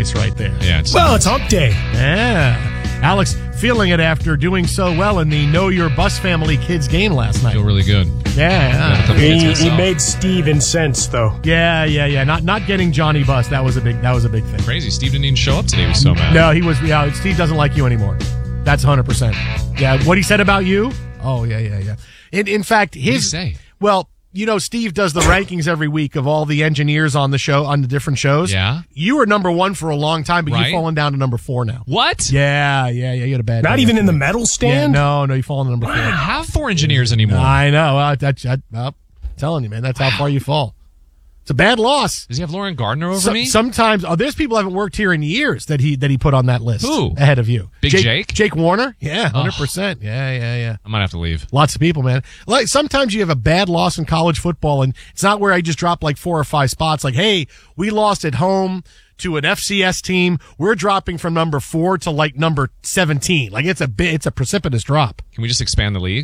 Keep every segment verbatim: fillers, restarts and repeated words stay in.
voice right there. Yeah. It's Well, it's hump day. Yeah. Alex feeling it after doing so well in the Know Your Bus Family Kids game last night. feel really good. Yeah. Couple kids He, he myself. made Steve incensed, though. Yeah, yeah, yeah. Not not getting Johnny Bus. That was a big that was a big thing. Crazy. Steve didn't even show up today. He was so mad. No, he was yeah, Steve doesn't like you anymore. That's one hundred percent. Yeah, what he said about you? Oh, yeah, yeah, yeah. In in fact, his What did he say? Well, you know, Steve does the rankings every week of all the engineers on the show, on the different shows. Yeah. You were number one for a long time, but Right. you've fallen down to number four now. What? Yeah, yeah, yeah. You had a bad Not day even in the yesterday. medal Yeah, stand? no, no, you've fallen to number I don't four. have four engineers anymore. I know. Uh, that's, I, I'm telling you, man, that's how far you fall. It's a bad loss. Does he have Lauren Gardner over So- me? Sometimes, oh, there's people who haven't worked here in years that he that he put on that list. Who? Ahead of you? Big Jake? Jake Warner? Yeah, hundred percent. Yeah, yeah, yeah. I might have to leave. Lots of people, man. Like sometimes you have a bad loss in college football, and it's not where I just dropped like four or five spots. Like, hey, we lost at home to an F C S team. We're dropping from number four to like number seventeen. Like it's a bit, it's a precipitous drop. Can we just expand the league?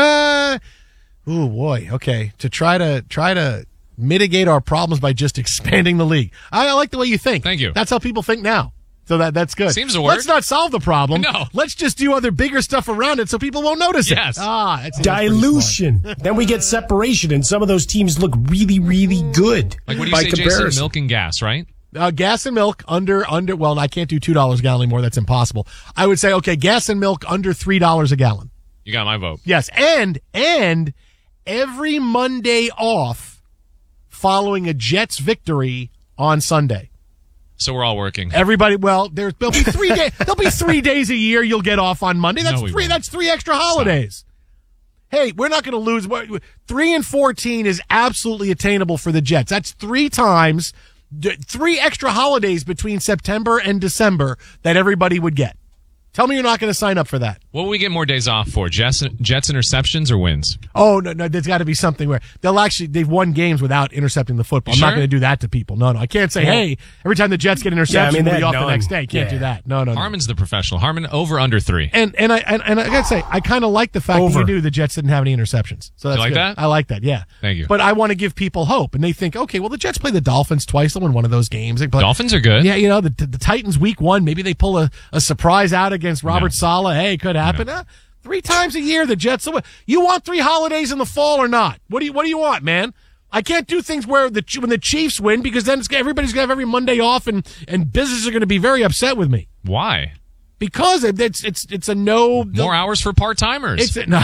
Uh, oh boy. Okay, to try to try to mitigate our problems by just expanding the league. I, I like the way you think. Thank you. That's how people think now. So that that's good. Seems to work. Let's not solve the problem. No. Let's just do other bigger stuff around it so people won't notice Yes. it. Ah, that's, that's pretty smart. Dilution. Then we get separation, and some of those teams look really, really good. Like, what do you by say, Jason? comparison. Milk and gas, right? Uh, gas and milk under under. Well, I can't do two dollars a gallon anymore. That's impossible. I would say okay, gas and milk under three dollars a gallon. You got my vote. Yes, and and every Monday off following a Jets victory on Sunday. So we're all working. Everybody, well, there, there'll be three days. There'll be three days a year you'll get off on Monday. That's No, we three. won't. That's three extra holidays. Hey, we're not going to lose. What- Three and fourteen is absolutely attainable for the Jets. That's three times, d- three extra holidays between September and December that everybody would get. Tell me you're not going to sign up for that. What will we get more days off for? Jets, Jets interceptions or wins? Oh, no, no, there's got to be something where they'll actually, they've won games without intercepting the football. I'm Sure? not going to do that to people. No, no. I can't say, hey, every time the Jets get an interception, mean, we'll be that off the none. next day. Can't Yeah. do that. No, no, no. Harmon's the professional. Harmon over under three. And and I and, and I gotta say, I kind of like the fact Over. that you knew the Jets didn't have any interceptions. So that's like good. that? I like that. Yeah. Thank you. But I want to give people hope, and they think, okay, well, the Jets play the Dolphins twice. They'll win one of those games. They play, Dolphins are good. Yeah, you know, the, the Titans week one, maybe they pull a, a surprise out against Robert No. Saleh. Hey, could happen. Uh, three times a year, the Jets. will win. You want three holidays in the fall or not? What do you What do you want, man? I can't do things where the when the Chiefs win because then it's, everybody's gonna have every Monday off, and and businesses are gonna be very upset with me Why? because it's it's it's a no More hours for part timers. It's a, no.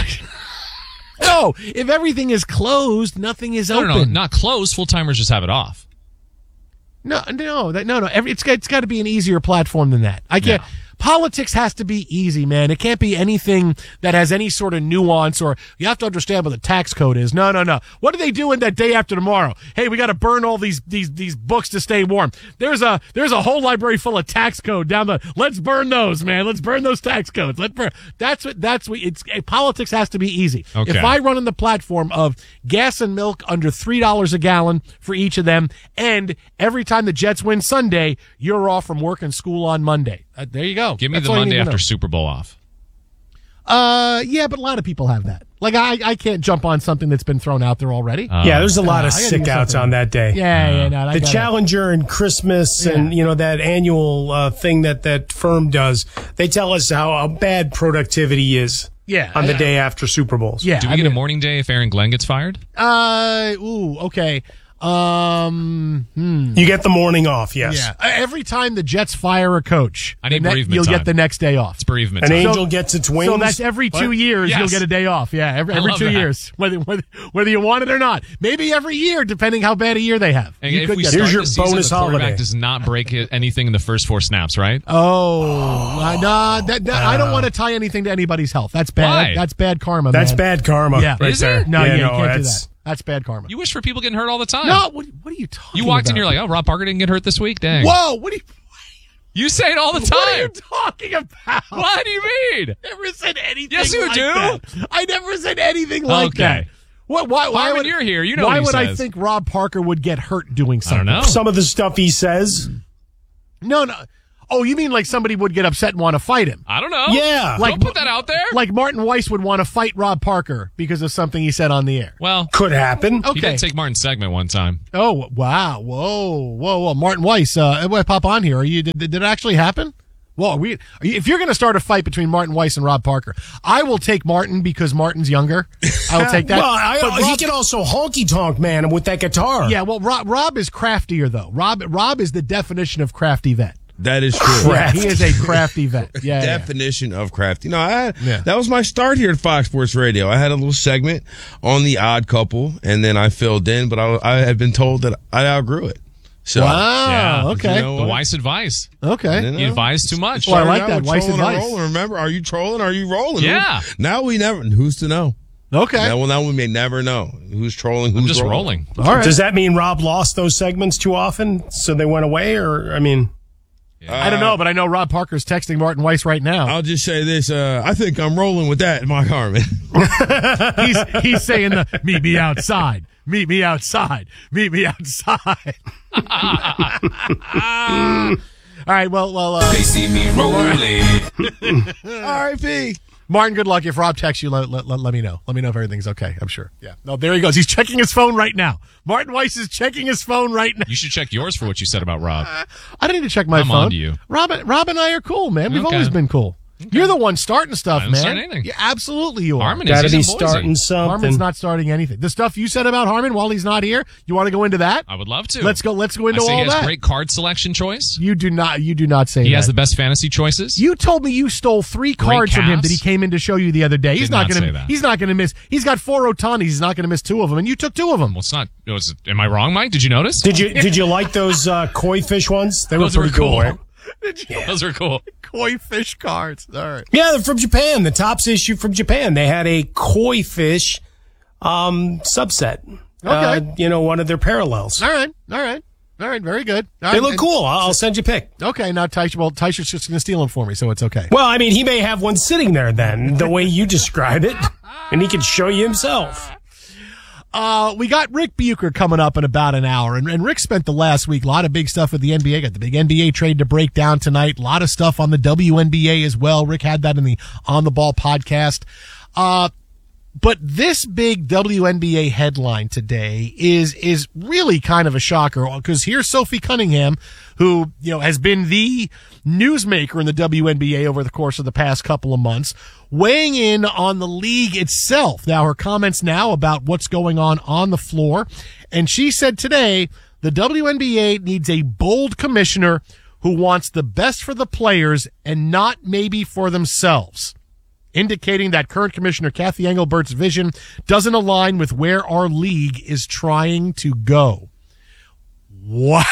No, if everything is closed, nothing is no, open. no, no, not close. Full timers just have it off. No, no, that, no, no. Every, it's got, it's got to be an easier platform than that. I can't. No. Politics has to be easy, man. It can't be anything that has any sort of nuance, or you have to understand what the tax code is. No, no, no. What are they doing that day after tomorrow? Hey, we got to burn all these these these books to stay warm. There's a there's a whole library full of tax code down the. Let's burn those, man. Let's burn those tax codes. Let's burn. That's what. That's what. It's politics has to be easy. Okay. If I run on the platform of gas and milk under three dollars a gallon for each of them, and every time the Jets win Sunday, you're off from work and school on Monday. Uh, there you go. Give me That's the all you Monday need to after know. Super Bowl off. Uh, yeah, but a lot of people have that. Like I, I can't jump on something that's been thrown out there already. Uh, Yeah, there's a lot Uh, of I gotta sick do outs something. on that day. yeah, yeah, no, I The gotta- Challenger and Christmas and, Yeah. you know, that annual uh, thing that that firm does, they tell us how, how bad productivity is Yeah, on the yeah. day after Super Bowls. Yeah, Do we I get a mean, morning day if Aaron Glenn gets fired? Uh, ooh, okay. Um, hmm. You get the morning off, yes. Yeah. Uh, Every time the Jets fire a coach, I need the ne- bereavement you'll time. get the next day off. It's bereavement An time. angel gets its wings. So that's every two What? years Yes. you'll get a day off. Yeah, every, I every love two that. years, whether, whether whether you want it or not. Maybe every year, depending how bad a year they have. And You if could we get start Here's your the season, bonus the quarterback holiday. does not break it- anything in the first four snaps, right? Oh, uh, nah, that, that, I don't want to tie anything to anybody's health. That's bad. Why? That's bad karma. That's man. bad karma Yeah. right Is there. it? No, yeah, yeah, you no, can't do that's, that. That's bad karma. You wish for people getting hurt all the time. no, what, what are you talking? You walked in, about? you're like, oh, Rob Parker didn't get hurt this week? Dang. whoa, what are you? You say it all the What are you time. talking about? What do you mean? I never said anything. Yes, you like do. that. I never said anything like Okay. that. What? Why? Why Harmon, would you're here. You know Why what he would I says. think Rob Parker would get hurt doing I something? don't know. some of the stuff he says. No, no. Oh, you mean like somebody would get upset and want to fight him? I don't know. Yeah. Like, don't put that out there. Like Martin Weiss would want to fight Rob Parker because of something he said on the air. Well, Could happen. he Okay. did take Martin's segment one time. Oh, wow. Whoa, whoa, whoa. Martin Weiss, uh, I pop on here. Are you, did, did it actually happen? Well, are we, are you, if you're going to start a fight between Martin Weiss and Rob Parker, I will take Martin because Martin's younger. I will take that. Well, I, But he Rob- can also honky tonk, man, with that guitar. Yeah, well, Rob, Rob is craftier, though. Rob Rob is the definition of crafty vet. That is true. Yeah, he is a crafty vet. Yeah, yeah. Definition of crafty. No, I had, Yeah. that was my start here at Fox Sports Radio. I had a little segment on the Odd Couple, and then I filled in, but I, I had been told that I outgrew it. So, Wow, Yeah. okay. You know The what? Weiss advice. Okay. You know? He advised too much. Well, I like Started out that. with Weiss trolling and advice. rolling. Remember, are you trolling? Are you rolling? Yeah. Now we never, who's to know? Okay. Now, well, now we may never know who's trolling, who's I'm just rolling. All right. Does that mean Rob lost those segments too often, so they went away? Or, I mean, I don't know, but I know Rob Parker's texting Martin Weiss right now. I'll just say this. Uh, I think I'm rolling with that, Mark Harmon. he's he's saying the meet me outside, meet me outside, meet me outside. All right, well, well, uh, They see me rolling. R I P Martin, good luck. If Rob texts you, let, let, let, let me know. Let me know if everything's okay. I'm sure. Yeah. No, there he goes. He's checking his phone right now. Martin Weiss is checking his phone right now. You should check yours for what you said about Rob. I don't need to check my I'm phone. on to you. Rob, Rob and I are cool, man. We've Okay. always been cool. You're the one starting stuff, I didn't man. start anything. Yeah, absolutely you are. Harmon is. got to He's be in Boise. starting something. Harmon's not starting anything. The stuff you said about Harmon while he's not here, you want to go into that? I would love to. Let's go. Let's go into I say all he has that. great card selection choice. You do not. You do not say He that. has the best fantasy choices. You told me you stole three cards from him Cavs. that he came in to show you the other day. He's Did not, not going say to. that. He's not going to miss. He's got four Otanis. He's not going to miss two of them, and you took two of them. Well, it's not. It was. Am I wrong, Mike? Did you notice? did you did you like those uh, koi fish ones? They Those were were pretty cool. right? Those were cool. Koi fish cards. All right. Yeah, they're from Japan. The Topps issue from Japan. They had a koi fish um, subset. Uh, you know, one of their parallels. All right. All right. All right. Very good. All They right. look cool. I'll I'll send you a pic. Okay. Now Tysh. Well, Tysher's just going to steal them for me, so it's okay. Well, I mean, he may have one sitting there then, the way you describe it, and he can show you himself. Uh, we got Rick Bucher coming up in about an hour, and, and Rick spent the last week a lot of big stuff with the N B A. Got the big N B A trade to break down tonight. A lot of stuff on the W N B A as well. Rick had that in the On the Ball podcast. Uh, but this big W N B A headline today is is really kind of a shocker, because here's Sophie Cunningham, who you know has been the newsmaker in the W N B A over the course of the past couple of months, weighing in on the league itself. Now, her comments now about what's going on on the floor, and she said today the W N B A needs a bold commissioner who wants the best for the players and not maybe for themselves, indicating that current commissioner Kathy Engelbert's vision doesn't align with where our league is trying to go. Wow.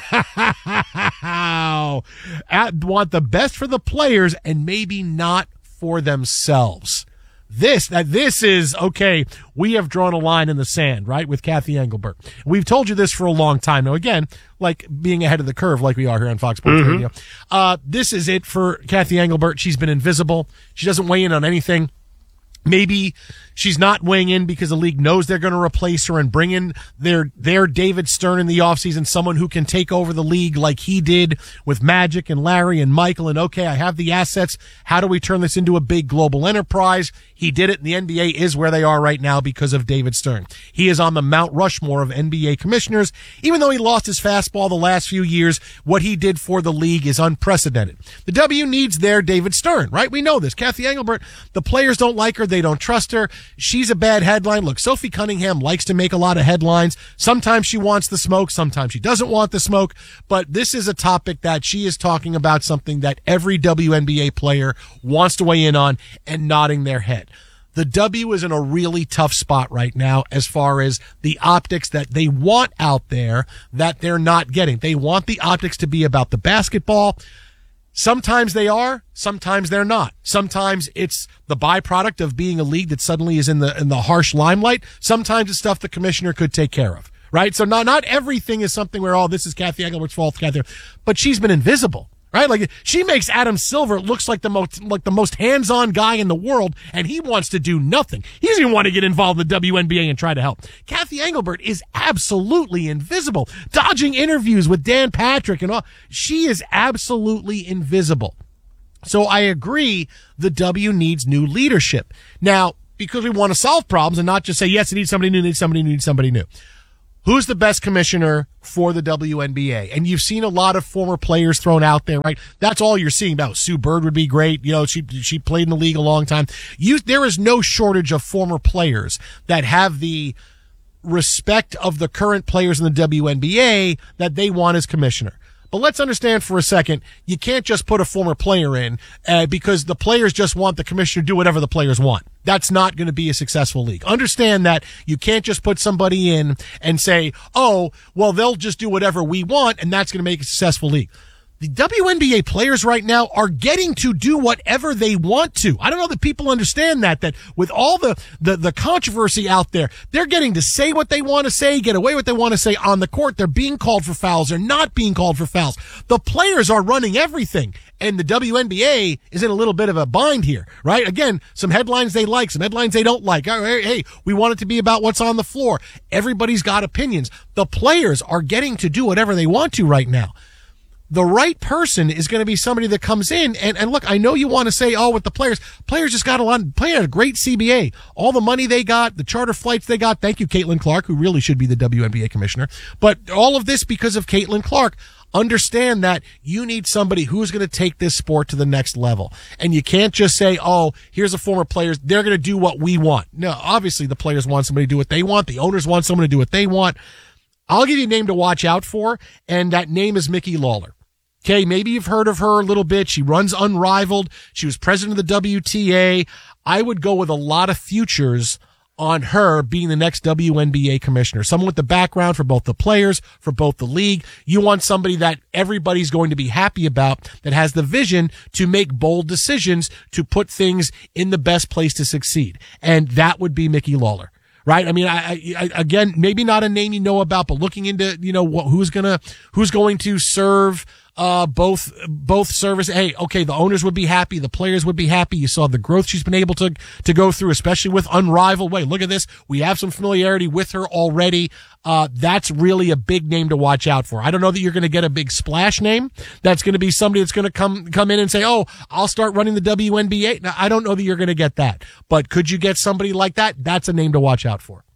At, want the best for the players and maybe not for themselves. This, that this is, okay, we have drawn a line in the sand, right, with Kathy Engelbert. We've told you this for a long time. Now, again, like being ahead of the curve like we are here on Fox Sports Mm-hmm. Radio. Uh, this is it for Kathy Engelbert. She's been invisible. She doesn't weigh in on anything. Maybe she's not weighing in because the league knows they're going to replace her and bring in their their David Stern in the offseason, someone who can take over the league like he did with Magic and Larry and Michael. And okay, I have the assets. How do we turn this into a big global enterprise? He did it, and the N B A is where they are right now because of David Stern. He is on the Mount Rushmore of N B A commissioners. Even though he lost his fastball the last few years, what he did for the league is unprecedented. The W needs their David Stern, right? We know this. Kathy Engelbert, the players don't like her. They don't trust her. She's a bad headline. Look, Sophie Cunningham likes to make a lot of headlines. Sometimes she wants the smoke. Sometimes she doesn't want the smoke. But this is a topic that she is talking about, something that every W N B A player wants to weigh in on and nodding their head. The W is in a really tough spot right now as far as the optics that they want out there that they're not getting. They want the optics to be about the basketball. Sometimes they are, sometimes they're not. Sometimes it's the byproduct of being a league that suddenly is in the in the harsh limelight. Sometimes it's stuff the commissioner could take care of, right? So not not everything is something where, oh, this is Kathy Engelbert's fault, Kathy, but she's been invisible. Right? Like, she makes Adam Silver looks like the most, like the most hands-on guy in the world, and he wants to do nothing. He doesn't even want to get involved in the W N B A and try to help. Kathy Engelbert is absolutely invisible, dodging interviews with Dan Patrick and all. She is absolutely invisible. So I agree the W needs new leadership. Now, because we want to solve problems and not just say, yes, it needs somebody new, it needs somebody new, it needs somebody new. Who's the best commissioner for the W N B A? And you've seen a lot of former players thrown out there, right? That's all you're seeing about. Sue Bird would be great. You know, she, she played in the league a long time. You, there is no shortage of former players that have the respect of the current players in the W N B A that they want as commissioner. But let's understand for a second, you can't just put a former player in uh, because the players just want the commissioner to do whatever the players want. That's not going to be a successful league. Understand that you can't just put somebody in and say, oh, well, they'll just do whatever we want, and that's going to make a successful league. The W N B A players right now are getting to do whatever they want to. I don't know that people understand that, that with all the, the, the controversy out there, they're getting to say what they want to say, get away what they want to say on the court. They're being called for fouls. They're not being called for fouls. The players are running everything. And the W N B A is in a little bit of a bind here, right? Again, some headlines they like, some headlines they don't like. Hey, hey, we want it to be about what's on the floor. Everybody's got opinions. The players are getting to do whatever they want to right now. The right person is going to be somebody that comes in and, and look, I know you want to say, oh, with the players, players just got a lot, players had a great C B A. All the money they got, the charter flights they got. Thank you, Caitlin Clark, who really should be the W N B A commissioner. But all of this because of Caitlin Clark. Understand that you need somebody who's going to take this sport to the next level. And you can't just say, oh, here's a former player. They're going to do what we want. No, obviously the players want somebody to do what they want. The owners want someone to do what they want. I'll give you a name to watch out for, and that name is Mickey Lawler. Okay, maybe you've heard of her a little bit. She runs Unrivaled. She was president of the W T A. I would go with a lot of futures on her being the next W N B A commissioner. Someone with the background for both the players, for both the league. You want somebody that everybody's going to be happy about, that has the vision to make bold decisions to put things in the best place to succeed. And that would be Mickey Lawler. Right? I mean, I, I, again, maybe not a name you know about, but looking into, you know, who's gonna, who's going to serve, uh, both, both service. Hey, okay, the owners would be happy. The players would be happy. You saw the growth she's been able to, to go through, especially with Unrivaled. Wait, look at this. We have some familiarity with her already. Uh, that's really a big name to watch out for. I don't know that you're going to get a big splash name. That's going to be somebody that's going to come, come in and say, oh, I'll start running the W N B A. Now, I don't know that you're going to get that, but could you get somebody like that? That's a name to watch out for.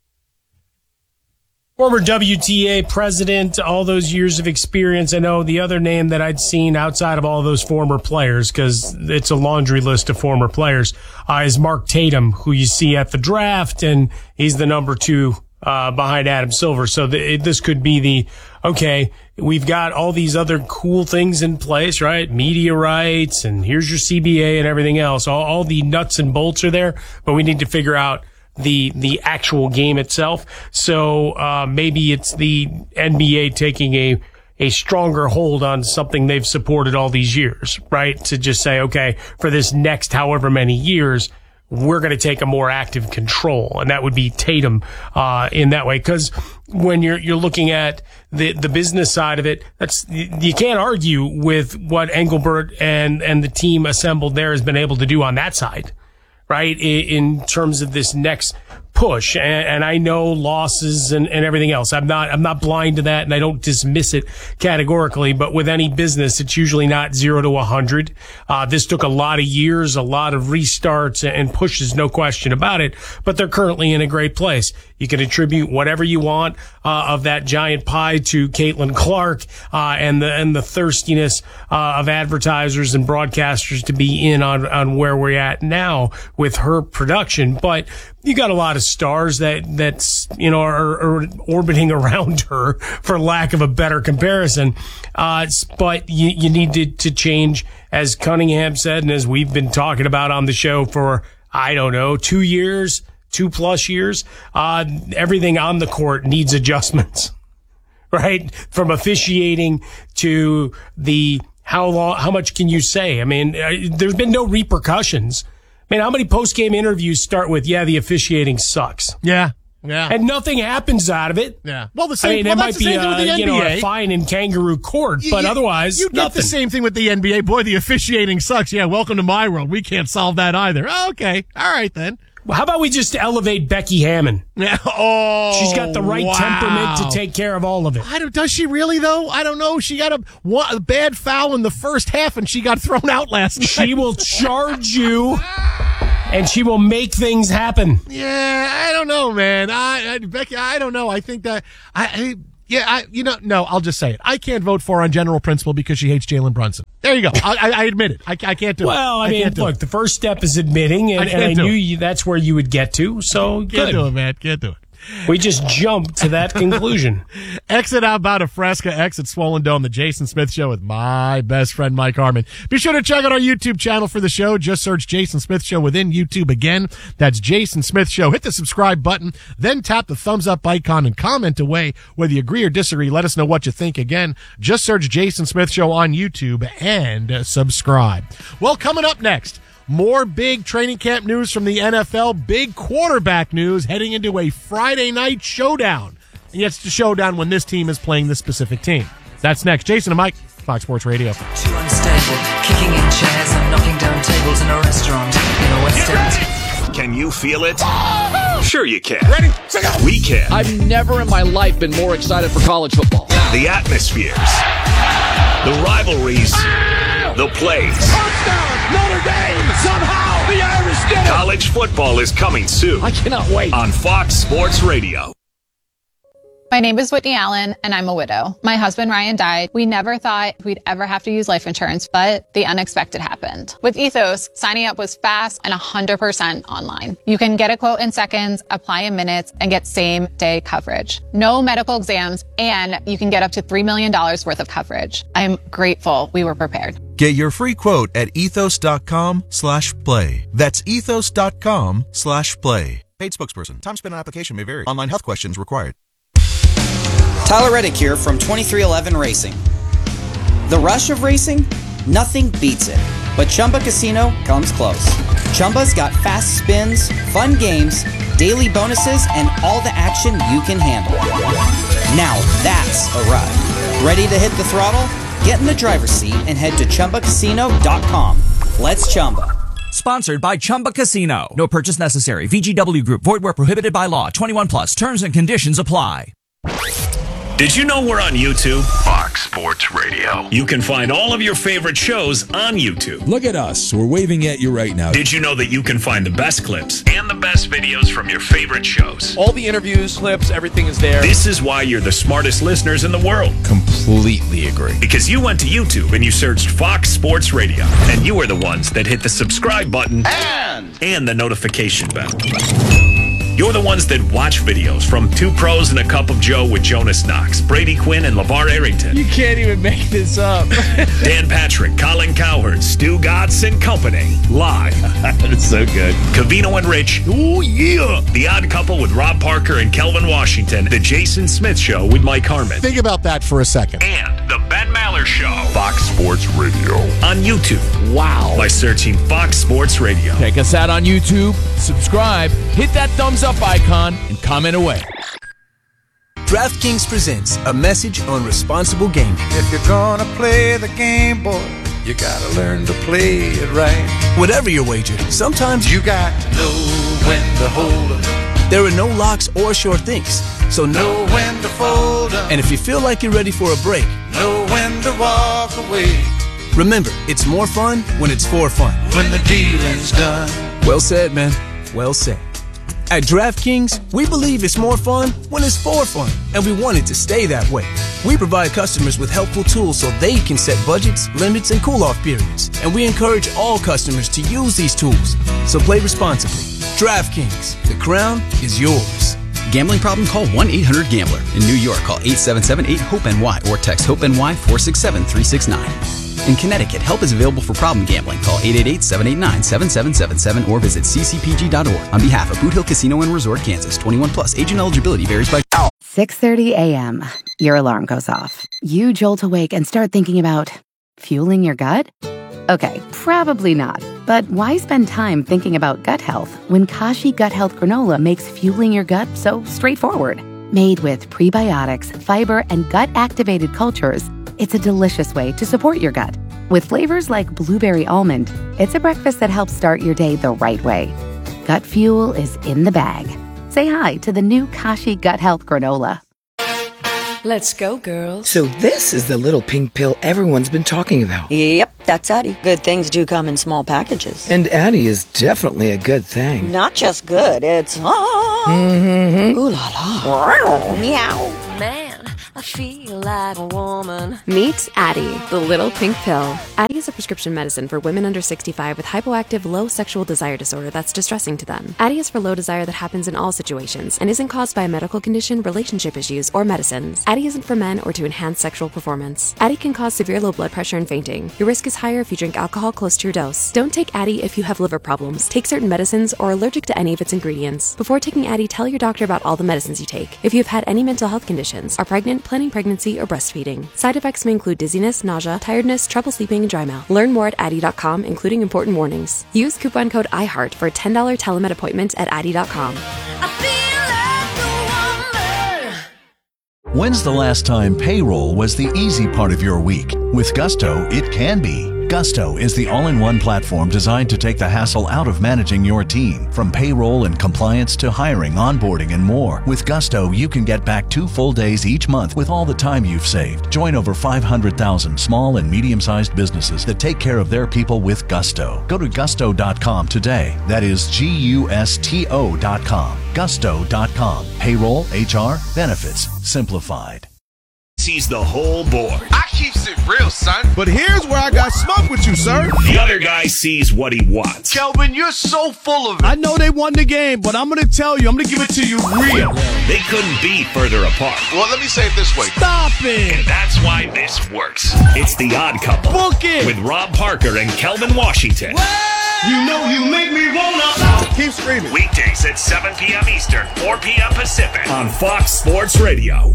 Former W T A president, all those years of experience. I know the other name that I'd seen outside of all those former players, because it's a laundry list of former players, uh, is Mark Tatum, who you see at the draft, and he's the number two uh behind Adam Silver. So the, it, this could be the, okay, we've got all these other cool things in place, right? Media rights, and here's your C B A and everything else. All, all the nuts and bolts are there, but we need to figure out the the actual game itself. So uh maybe it's the N B A taking a a stronger hold on something they've supported all these years, right? To just say, okay, for this next however many years, we're going to take a more active control. And that would be Tatum uh in that way. Because when you're you're looking at the the business side of it, that's, you can't argue with what Engelbert and and the team assembled there has been able to do on that side, right? In terms of this next push. And, and I know losses and, and everything else. I'm not, I'm not blind to that, and I don't dismiss it categorically, but with any business, it's usually not zero to a hundred. Uh, this took a lot of years, a lot of restarts and pushes, no question about it, but they're currently in a great place. You can attribute whatever you want, uh, of that giant pie to Caitlin Clark, uh, and the, and the thirstiness, uh, of advertisers and broadcasters to be in on, on where we're at now with her production. But you got a lot of stars that, that's, you know, are, are orbiting around her, for lack of a better comparison. Uh, but you, you need to, to change, as Cunningham said, and as we've been talking about on the show for, I don't know, two years, two plus years. Uh, everything on the court needs adjustments, right? From officiating to the, how long, how much can you say? I mean, uh, there's been no repercussions. Man, how many post-game interviews start with, yeah, the officiating sucks? Yeah. Yeah. And nothing happens out of it. Yeah. Well, the same. I mean, well, it might that's the be same thing with uh, the you know, N B A. a fine in kangaroo court, but you, otherwise, you get nothing. the same thing with the N B A. Boy, the officiating sucks. Yeah, welcome to my world. We can't solve that either. Oh, okay, all right then. Well, how about we just elevate Becky Hammon? Yeah. Oh, She's got the right wow. temperament to take care of all of it. I don't. Does she really though? I don't know. She got a, one, a bad foul in the first half, and she got thrown out last night. She will charge you. And she will make things happen. Yeah, I don't know, man. I, I Becky, I don't know. I think that I, I yeah, I you know, no, I'll just say it. I can't vote for her on general principle because she hates Jalen Brunson. There you go. I, I, I admit it. I, I can't do well, it. I, I mean, look, it. the first step is admitting, and I, and I knew it. you, that's where you would get to. So can't good. do it, man. Can't do it. We just jumped to that conclusion. Exit out about a Fresca, exit Swollen Dome, the Jason Smith Show with my best friend, Mike Harmon. Be sure to check out our YouTube channel for the show. Just search Jason Smith Show within YouTube. Again, that's Jason Smith Show. Hit the subscribe button, then tap the thumbs up icon and comment away. Whether you agree or disagree, let us know what you think. Again, just search Jason Smith Show on YouTube and uh, subscribe. Well, coming up next, more big training camp news from the N F L, big quarterback news heading into a Friday night showdown. And it's the showdown when this team is playing this specific team. That's next. Jason and Mike, Fox Sports Radio. Too unstable, kicking in chairs and knocking down tables in a restaurant in the West End. Can you feel it? Sure you can. Ready? We can. I've never in my life been more excited for college football. The atmospheres, the rivalries, the plays. Touchdown, Notre Dame! Somehow the Irish did it! College football is coming soon. I cannot wait. On Fox Sports Radio. My name is Whitney Allen, and I'm a widow. My husband, Ryan, died. We never thought we'd ever have to use life insurance, but the unexpected happened. With Ethos, signing up was fast and one hundred percent online. You can get a quote in seconds, apply in minutes, and get same-day coverage. No medical exams, and you can get up to three million dollars worth of coverage. I'm grateful we were prepared. Get your free quote at ethos.com slash play. That's ethos.com slash play. Paid spokesperson. Time spent on application may vary. Online health questions required. Tyler Reddick here from twenty-three eleven Racing. The rush of racing? Nothing beats it. But Chumba Casino comes close. Chumba's got fast spins, fun games, daily bonuses, and all the action you can handle. Now that's a ride. Ready to hit the throttle? Get in the driver's seat and head to Chumba Casino dot com. Let's Chumba. Sponsored by Chumba Casino. No purchase necessary. V G W Group. Void where prohibited by law. twenty-one plus. Terms and conditions apply. Did you know we're on YouTube? Fox Sports Radio. You can find all of your favorite shows on YouTube. Look at us. We're waving at you right now. Did you know that you can find the best clips and the best videos from your favorite shows? All the interviews, clips, everything is there. This is why you're the smartest listeners in the world. Completely agree. Because you went to YouTube and you searched Fox Sports Radio. And you are the ones that hit the subscribe button and, and the notification bell. You're the ones that watch videos from Two Pros and a Cup of Joe with Jonas Knox, Brady Quinn, and LeVar Arrington. You can't even make this up. Dan Patrick, Colin Cowherd, Stu Gatz and Company. Live. That's so good. Covino and Rich. Ooh, yeah. The Odd Couple with Rob Parker and Kelvin Washington. The Jason Smith Show with Mike Harmon. Think about that for a second. And the Ben Maller Show. Fox Sports Radio. On YouTube. Wow. By searching Fox Sports Radio. Check us out on YouTube. Subscribe. Hit that thumbs up icon and comment away. DraftKings presents a message on responsible gaming. If you're gonna play the game, boy, you gotta learn to play it right. Whatever your wager, sometimes you got to know when to hold 'em. There are no locks or sure things, so know when to fold 'em. And if you feel like you're ready for a break, know when to walk away. Remember, it's more fun when it's for fun. When the dealing's done. Well said, man. Well said. At DraftKings, we believe it's more fun when it's for fun, and we want it to stay that way. We provide customers with helpful tools so they can set budgets, limits, and cool-off periods, and we encourage all customers to use these tools. So play responsibly. DraftKings, the crown is yours. Gambling problem? Call one eight hundred gambler. In New York, call eight seven seven eight hope N Y or text HOPE-NY four six seven three six nine. In Connecticut, help is available for problem gambling. Call eight eight eight seven eight nine seven seven seven seven or visit c c p g dot org. On behalf of Boot Hill Casino and Resort, Kansas, twenty-one plus. Agent eligibility varies by... six thirty a.m. Your alarm goes off. You jolt awake and start thinking about fueling your gut? Okay, probably not. But why spend time thinking about gut health when Kashi Gut Health Granola makes fueling your gut so straightforward? Made with prebiotics, fiber, and gut-activated cultures, it's a delicious way to support your gut. With flavors like blueberry almond, it's a breakfast that helps start your day the right way. Gut fuel is in the bag. Say hi to the new Kashi Gut Health Granola. Let's go, girls. So this is the little pink pill everyone's been talking about. Yep, that's Addie. Good things do come in small packages. And Addie is definitely a good thing. Not just good, it's... Ah. Mm-hmm. Ooh la la. Meow. Man, I feel like a woman. Meet Addie, the little pink pill. Addie is a prescription medicine for women under sixty-five with hypoactive low sexual desire disorder that's distressing to them. Addie is for low desire that happens in all situations and isn't caused by a medical condition, relationship issues, or medicines. Addie isn't for men or to enhance sexual performance. Addie can cause severe low blood pressure and fainting. Your risk is higher if you drink alcohol close to your dose. Don't take Addie if you have liver problems, take certain medicines, or are allergic to any of its ingredients. Before taking Addie, tell your doctor about all the medicines you take. If you have had any mental health conditions, are pregnant, planning pregnancy, or breastfeeding. Side effects may include dizziness, nausea, tiredness, trouble sleeping, and dry mouth. Learn more at Addie dot com, including important warnings. Use coupon code iHeart for a ten dollars telemed appointment at Addie dot com. When's the last time payroll was the easy part of your week? With Gusto, it can be. Gusto is the all-in-one platform designed to take the hassle out of managing your team. From payroll and compliance to hiring, onboarding, and more. With Gusto, you can get back two full days each month with all the time you've saved. Join over five hundred thousand small and medium-sized businesses that take care of their people with Gusto. Go to gusto dot com today. That is G U S T O dot com. gusto dot com. Payroll, H R, benefits, simplified. Sees the whole board. I keeps it real, son. But here's where I got smoked with you, sir. The other guy sees what he wants. Kelvin, you're so full of it. I know they won the game, but I'm going to tell you, I'm going to give it to you real. They couldn't be further apart. Well, let me say it this way. Stop it. And that's why this works. It's The Odd Couple. Book it. With Rob Parker and Kelvin Washington. Well, you know you make me wanna. Keep screaming. Weekdays at seven p.m. Eastern, four p.m. Pacific on Fox Sports Radio.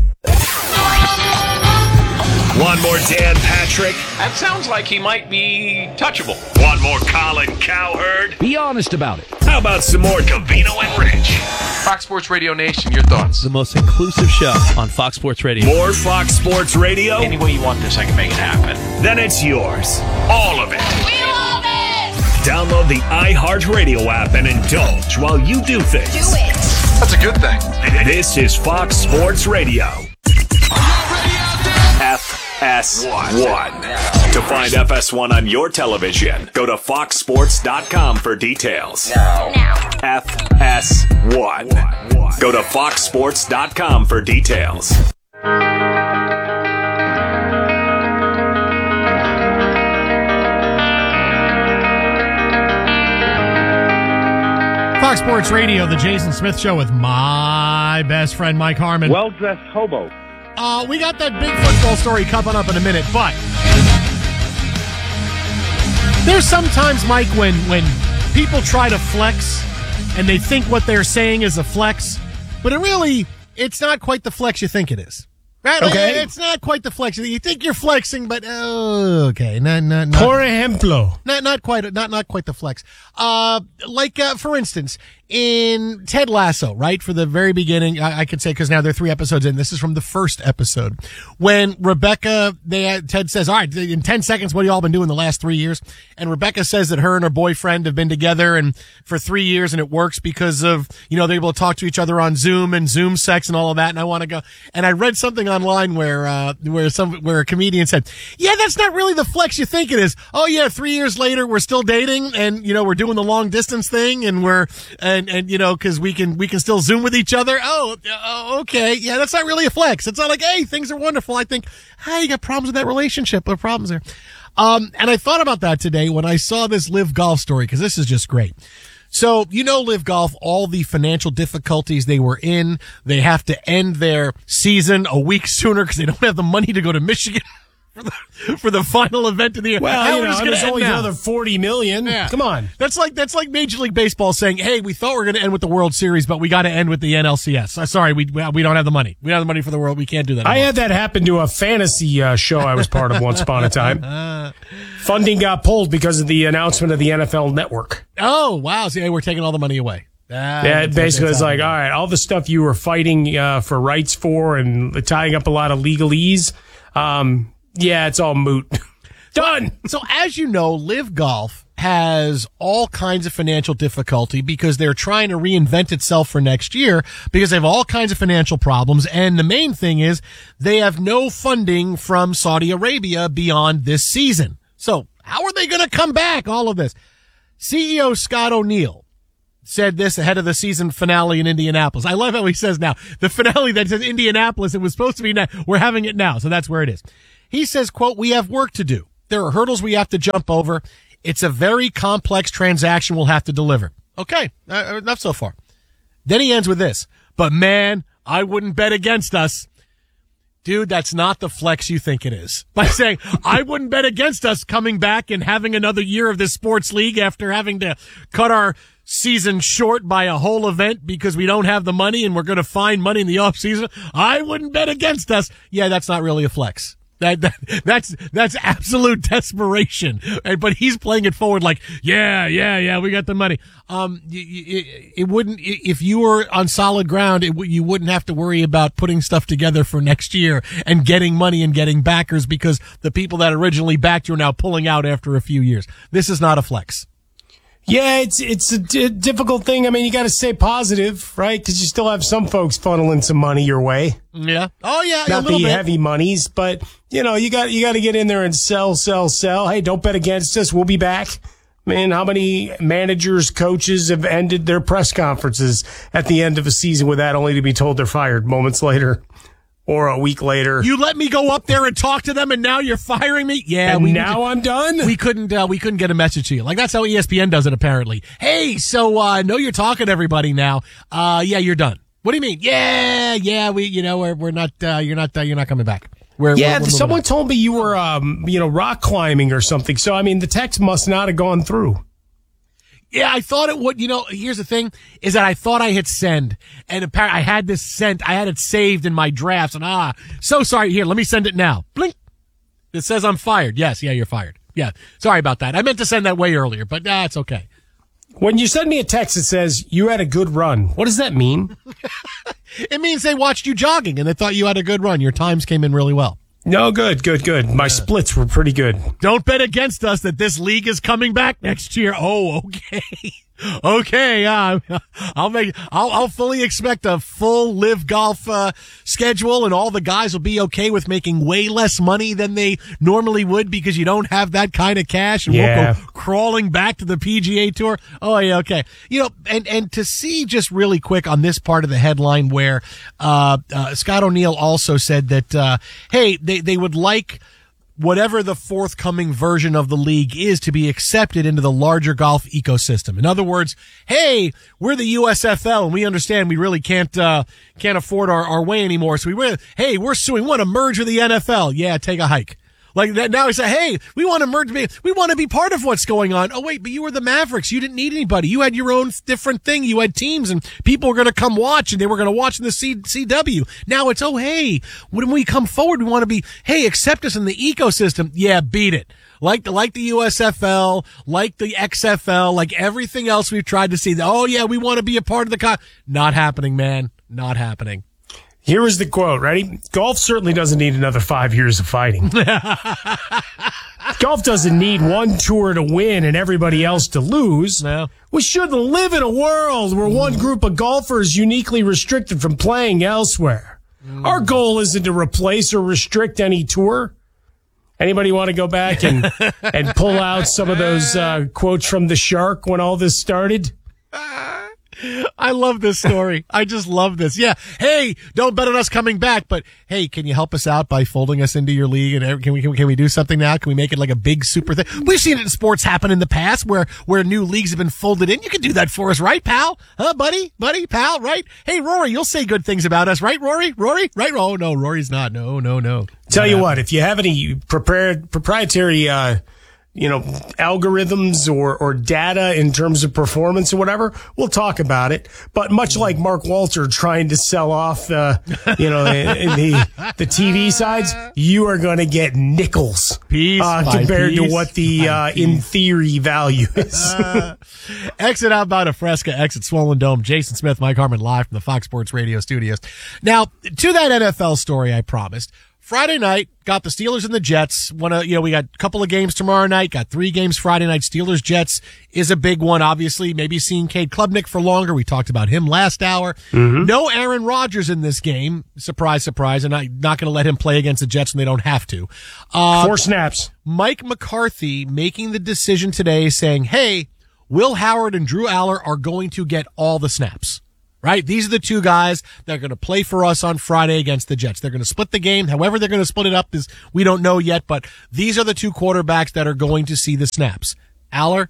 One more Dan Patrick. That sounds like he might be touchable. One more Colin Cowherd. Be honest about it. How about some more Covino and Rich? Fox Sports Radio Nation, your thoughts? The most inclusive show on Fox Sports Radio. More Fox Sports Radio? Any way you want this, I can make it happen. Then it's yours. All of it. We love it! Download the iHeartRadio app and indulge while you do things. Do it! That's a good thing. This is Fox Sports Radio. F S one. To find F S one on your television, go to fox sports dot com for details. Now. F S one. Go to fox sports dot com for details. Fox Sports Radio, the Jason Smith Show with my best friend Mike Harmon. Well-dressed hobo. Uh, we got that big football story coming up in a minute, but there's sometimes, Mike, when when people try to flex and they think what they're saying is a flex, but it really, it's not quite the flex you think it is. Right? Okay. It's not quite the flex. You think you're flexing, but oh, okay, not not not. Por ejemplo, not not quite not not quite the flex. Uh, like uh, for instance, in Ted Lasso, right? For the very beginning, I, I could say, because now they're three episodes in. This is from the first episode when Rebecca, they Ted says, "All right, in ten seconds, what have you all been doing the last three years?" And Rebecca says that her and her boyfriend have been together and for three years, and it works because of, you know, they're able to talk to each other on Zoom and Zoom sex and all of that. And I want to go. And I read something online where uh where some where a comedian said, "Yeah, that's not really the flex you think it is. Oh yeah, three years later, we're still dating, and you know, we're doing the long distance thing, and we're and and you know, because we can we can still Zoom with each other. Oh, oh, okay, yeah, that's not really a flex. It's not like, hey, things are wonderful. I think, hey, you got problems with that relationship. What problems there?" Um, and I thought about that today when I saw this Live Golf story, because this is just great. So, you know, Live Golf, all the financial difficulties they were in, they have to end their season a week sooner because they don't have the money to go to Michigan for the, for the final event of the year. Well, Hey, you we're know, just gonna there's end only now. another forty million. Yeah. Come on. That's like, that's like Major League Baseball saying, hey, we thought we were going to end with the World Series, but we got to end with the N L C S. Uh, sorry, we, we don't have the money. We don't have the money for the world. We can't do that I anymore. had that happen to a fantasy uh, show I was part of once upon a time. Funding got pulled because of the announcement of the N F L Network. Oh, wow. See, we're taking all the money away. Ah, yeah, it basically it's like, all right, all the stuff you were fighting uh, for rights for and tying up a lot of legalese, um, yeah, it's all moot. Done. So, as you know, Live Golf has all kinds of financial difficulty because they're trying to reinvent itself for next year because they have all kinds of financial problems. And the main thing is they have no funding from Saudi Arabia beyond this season. So how are they going to come back? All of this. C E O Scott O'Neill said this ahead of the season finale in Indianapolis. I love how he says now the finale that says Indianapolis. It was supposed to be now. We're having it now. So that's where it is. He says, quote, "We have work to do. There are hurdles we have to jump over. It's a very complex transaction we'll have to deliver." Okay. Uh, enough so far. Then he ends with this. "But man, I wouldn't bet against us." Dude, that's not the flex you think it is. By saying, I wouldn't bet against us coming back and having another year of this sports league after having to cut our season short by a whole event because we don't have the money and we're going to find money in the off season. I wouldn't bet against us. Yeah, that's not really a flex. That, that that's that's absolute desperation. And, but he's playing it forward like, yeah, yeah, yeah, we got the money. Um, it, it wouldn't if you were on solid ground. It, you wouldn't have to worry about putting stuff together for next year and getting money and getting backers because the people that originally backed you are now pulling out after a few years. This is not a flex. Yeah, it's it's a d- difficult thing. I mean, you got to stay positive, right? Because you still have some folks funneling some money your way. Yeah. Oh, yeah. Not a little the bit. heavy monies, but you know, you got you got to get in there and sell, sell, sell. Hey, don't bet against us. We'll be back. Man, how many managers, coaches have ended their press conferences at the end of a season with that, only to be told they're fired moments later? Or a week later. You let me go up there and talk to them, and now you're firing me? Yeah. And we now to, I'm done? We couldn't, uh, we couldn't get a message to you. Like, that's how E S P N does it, apparently. Hey, so, uh, I know you're talking to everybody now. Uh, yeah, you're done. What do you mean? Yeah, yeah, we, you know, we're, we're not, uh, you're not, uh, you're not coming back. We're, yeah, we're, we're someone told me you were, um, you know, rock climbing or something. So, I mean, the text must not have gone through. Yeah, I thought it would. You know, here's the thing, is that I thought I hit send, and apparently I had this sent, I had it saved in my drafts, and ah, so sorry, here, let me send it now. Blink. It says I'm fired. Yes, yeah, you're fired. Yeah, sorry about that. I meant to send that way earlier, but ah, it's okay. When you send me a text that says you had a good run, what does that mean? It means they watched you jogging, and they thought you had a good run. Your times came in really well. No, good, good, good. My splits were pretty good. Don't bet against us that this league is coming back next year. Oh, okay. Okay, uh, I'll make, I'll, I'll fully expect a full Live Golf, uh, schedule, and all the guys will be okay with making way less money than they normally would because you don't have that kind of cash and yeah. won't go crawling back to the P G A Tour. Oh, yeah, okay. You know, and, and to see just really quick on this part of the headline where, uh, uh, Scott O'Neill also said that, uh, hey, they, they would like, whatever the forthcoming version of the league is to be accepted into the larger golf ecosystem. In other words, hey, we're the U S F L and we understand we really can't, uh, can't afford our, our way anymore. So we really, hey, we're suing, we want to merge with the N F L. Yeah, take a hike. Like that. Now he said, hey, we want to merge. We want to be part of what's going on. Oh, wait, but you were the Mavericks. You didn't need anybody. You had your own different thing. You had teams and people were going to come watch and they were going to watch in the C- CW. Now it's, oh, hey, when we come forward, we want to be, hey, accept us in the ecosystem. Yeah, beat it. Like the, like the U S F L, like the X F L, like everything else we've tried to see. Oh, yeah, we want to be a part of the con. Not happening, man. Not happening. Here is the quote. Ready? Golf certainly doesn't need another five years of fighting. Golf doesn't need one tour to win and everybody else to lose. No. We shouldn't live in a world where one group of golfers is uniquely restricted from playing elsewhere. Mm. Our goal isn't to replace or restrict any tour. Anybody want to go back and, and pull out some of those uh, quotes from The Shark when all this started? I love this story. I just love this. Yeah. Hey, don't bet on us coming back, but hey, can you help us out by folding us into your league? And can we, can we, can we do something now? Can we make it like a big super thing? We've seen it in sports happen in the past where, where new leagues have been folded in. You can do that for us, right, pal? Huh, buddy? Buddy? Pal? Right? Hey, Rory, you'll say good things about us, right, Rory? Rory? Right? Oh, no, Rory's not. No, no, no. Tell you what, if you have any prepared proprietary, uh, you know, algorithms or, or data in terms of performance or whatever, we'll talk about it. But much like Mark Walter trying to sell off, uh, you know, the, the T V sides, you are going to get nickels piece uh, by compared piece to what the, uh, in theory value is. uh, exit outbound of Fresca, exit Swollen Dome. Jason Smith, Mike Harmon, live from the Fox Sports Radio studios. Now, to that N F L story I promised. Friday night, got the Steelers and the Jets. One of, you know, we got a couple of games tomorrow night, got three games Friday night. Steelers Jets is a big one, obviously. Maybe seeing Cade Klubnik for longer. We talked about him last hour. Mm-hmm. No Aaron Rodgers in this game. Surprise, surprise. And I'm not going to let him play against the Jets when they don't have to. Uh, Four snaps. Mike McCarthy making the decision today saying, hey, Will Howard and Drew Aller are going to get all the snaps. Right? These are the two guys that are going to play for us on Friday against the Jets. They're going to split the game. However they're going to split it up is we don't know yet, but these are the two quarterbacks that are going to see the snaps. Aller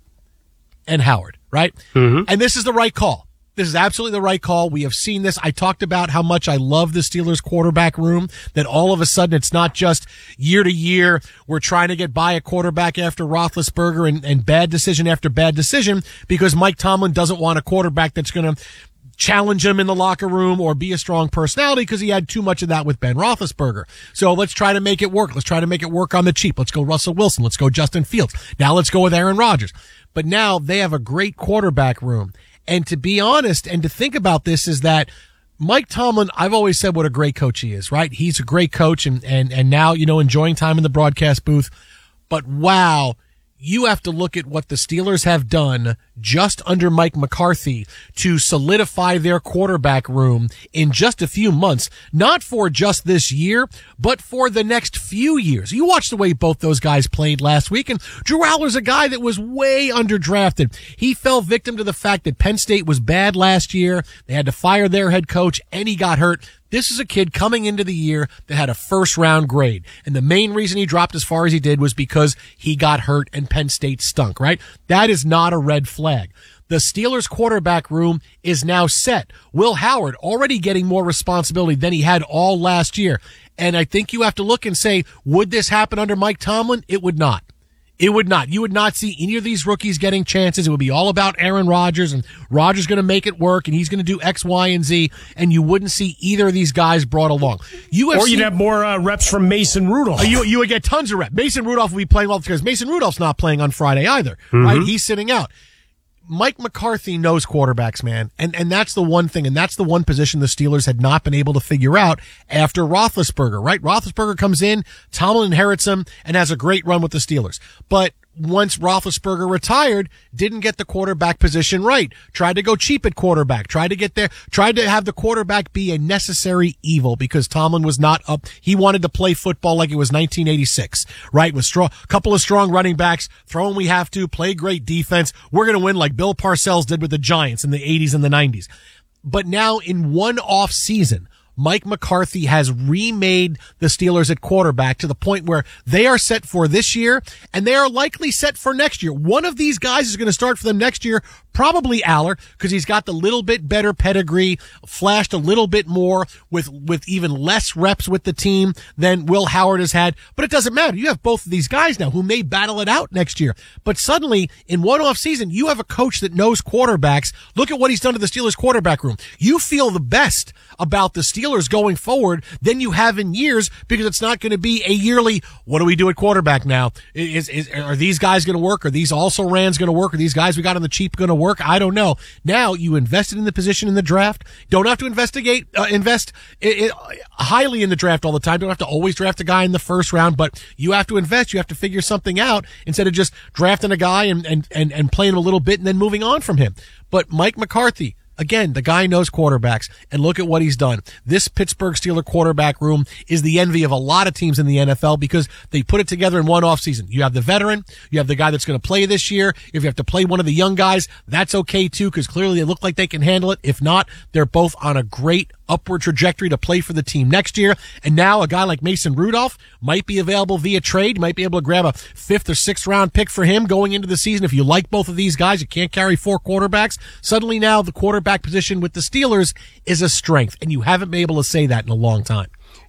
and Howard, right? Mm-hmm. And this is the right call. This is absolutely the right call. We have seen this. I talked about how much I love the Steelers quarterback room, that all of a sudden it's not just year to year. We're trying to get by a quarterback after Roethlisberger and, and bad decision after bad decision because Mike Tomlin doesn't want a quarterback that's going to challenge him in the locker room or be a strong personality because he had too much of that with Ben Roethlisberger. So let's try to make it work. Let's try to make it work on the cheap. Let's go Russell Wilson. Let's go Justin Fields. Now let's go with Aaron Rodgers. But now they have a great quarterback room. And to be honest and to think about this is that Mike Tomlin, I've always said what a great coach he is, right? He's a great coach and, and, and now, you know, enjoying time in the broadcast booth. But wow, you have to look at what the Steelers have done just under Mike McCarthy to solidify their quarterback room in just a few months, not for just this year, but for the next few years. You watched the way both those guys played last week, and Drew Aller's a guy that was way underdrafted. He fell victim to the fact that Penn State was bad last year. They had to fire their head coach, and he got hurt. This is a kid coming into the year that had a first round grade. And the main reason he dropped as far as he did was because he got hurt and Penn State stunk, right? That is not a red flag. The Steelers quarterback room is now set. Will Howard already getting more responsibility than he had all last year. And I think you have to look and say, would this happen under Mike Tomlin? It would not. It would not. You would not see any of these rookies getting chances. It would be all about Aaron Rodgers, and Rodgers going to make it work, and he's going to do X, Y, and Z, and you wouldn't see either of these guys brought along. You have or you'd seen, have more uh, reps from Mason Rudolph. You, you would get tons of reps. Mason Rudolph will be playing all because Mason Rudolph's not playing on Friday either, mm-hmm. right? He's sitting out. Mike McCarthy knows quarterbacks, man. And, and that's the one thing, and that's the one position the Steelers had not been able to figure out after Roethlisberger, right? Roethlisberger comes in, Tomlin inherits him, and has a great run with the Steelers. But once Roethlisberger retired, didn't get the quarterback position right. Tried to go cheap at quarterback. Tried to get there. Tried to have the quarterback be a necessary evil because Tomlin was not up. He wanted to play football like it was nineteen eighty-six, right? With strong, couple of strong running backs, throw when we have to, play great defense. We're going to win like Bill Parcells did with the Giants in the eighties and the nineties. But now in one off season, Mike McCarthy has remade the Steelers at quarterback to the point where they are set for this year and they are likely set for next year. One of these guys is going to start for them next year, probably Aller, because he's got the little bit better pedigree, flashed a little bit more with, with even less reps with the team than Will Howard has had. But it doesn't matter. You have both of these guys now who may battle it out next year. But suddenly, in one off season, you have a coach that knows quarterbacks. Look at what he's done to the Steelers quarterback room. You feel the best about the Steelers going forward than you have in years because it's not going to be a yearly, what do we do at quarterback now? Is, is, are these guys going to work? Are these also Rans going to work? Are these guys we got on the cheap going to work? I don't know. Now you invested in the position in the draft. Don't have to investigate, uh, invest it, it, highly in the draft all the time. Don't have to always draft a guy in the first round, but you have to invest. You have to figure something out instead of just drafting a guy and, and, and, and playing him a little bit and then moving on from him. But Mike McCarthy, again, the guy knows quarterbacks, and look at what he's done. This Pittsburgh Steelers quarterback room is the envy of a lot of teams in the N F L because they put it together in one offseason. You have the veteran, you have the guy that's going to play this year. If you have to play one of the young guys, that's okay too because clearly they look like they can handle it. If not, they're both on a great upward trajectory to play for the team next year. And now a guy like Mason Rudolph might be available via trade. You might be able to grab a fifth or sixth round pick for him going into the season. If you like both of these guys, you can't carry four quarterbacks. Suddenly now the quarterback position with the Steelers is a strength, and you haven't been able to say that in a long time.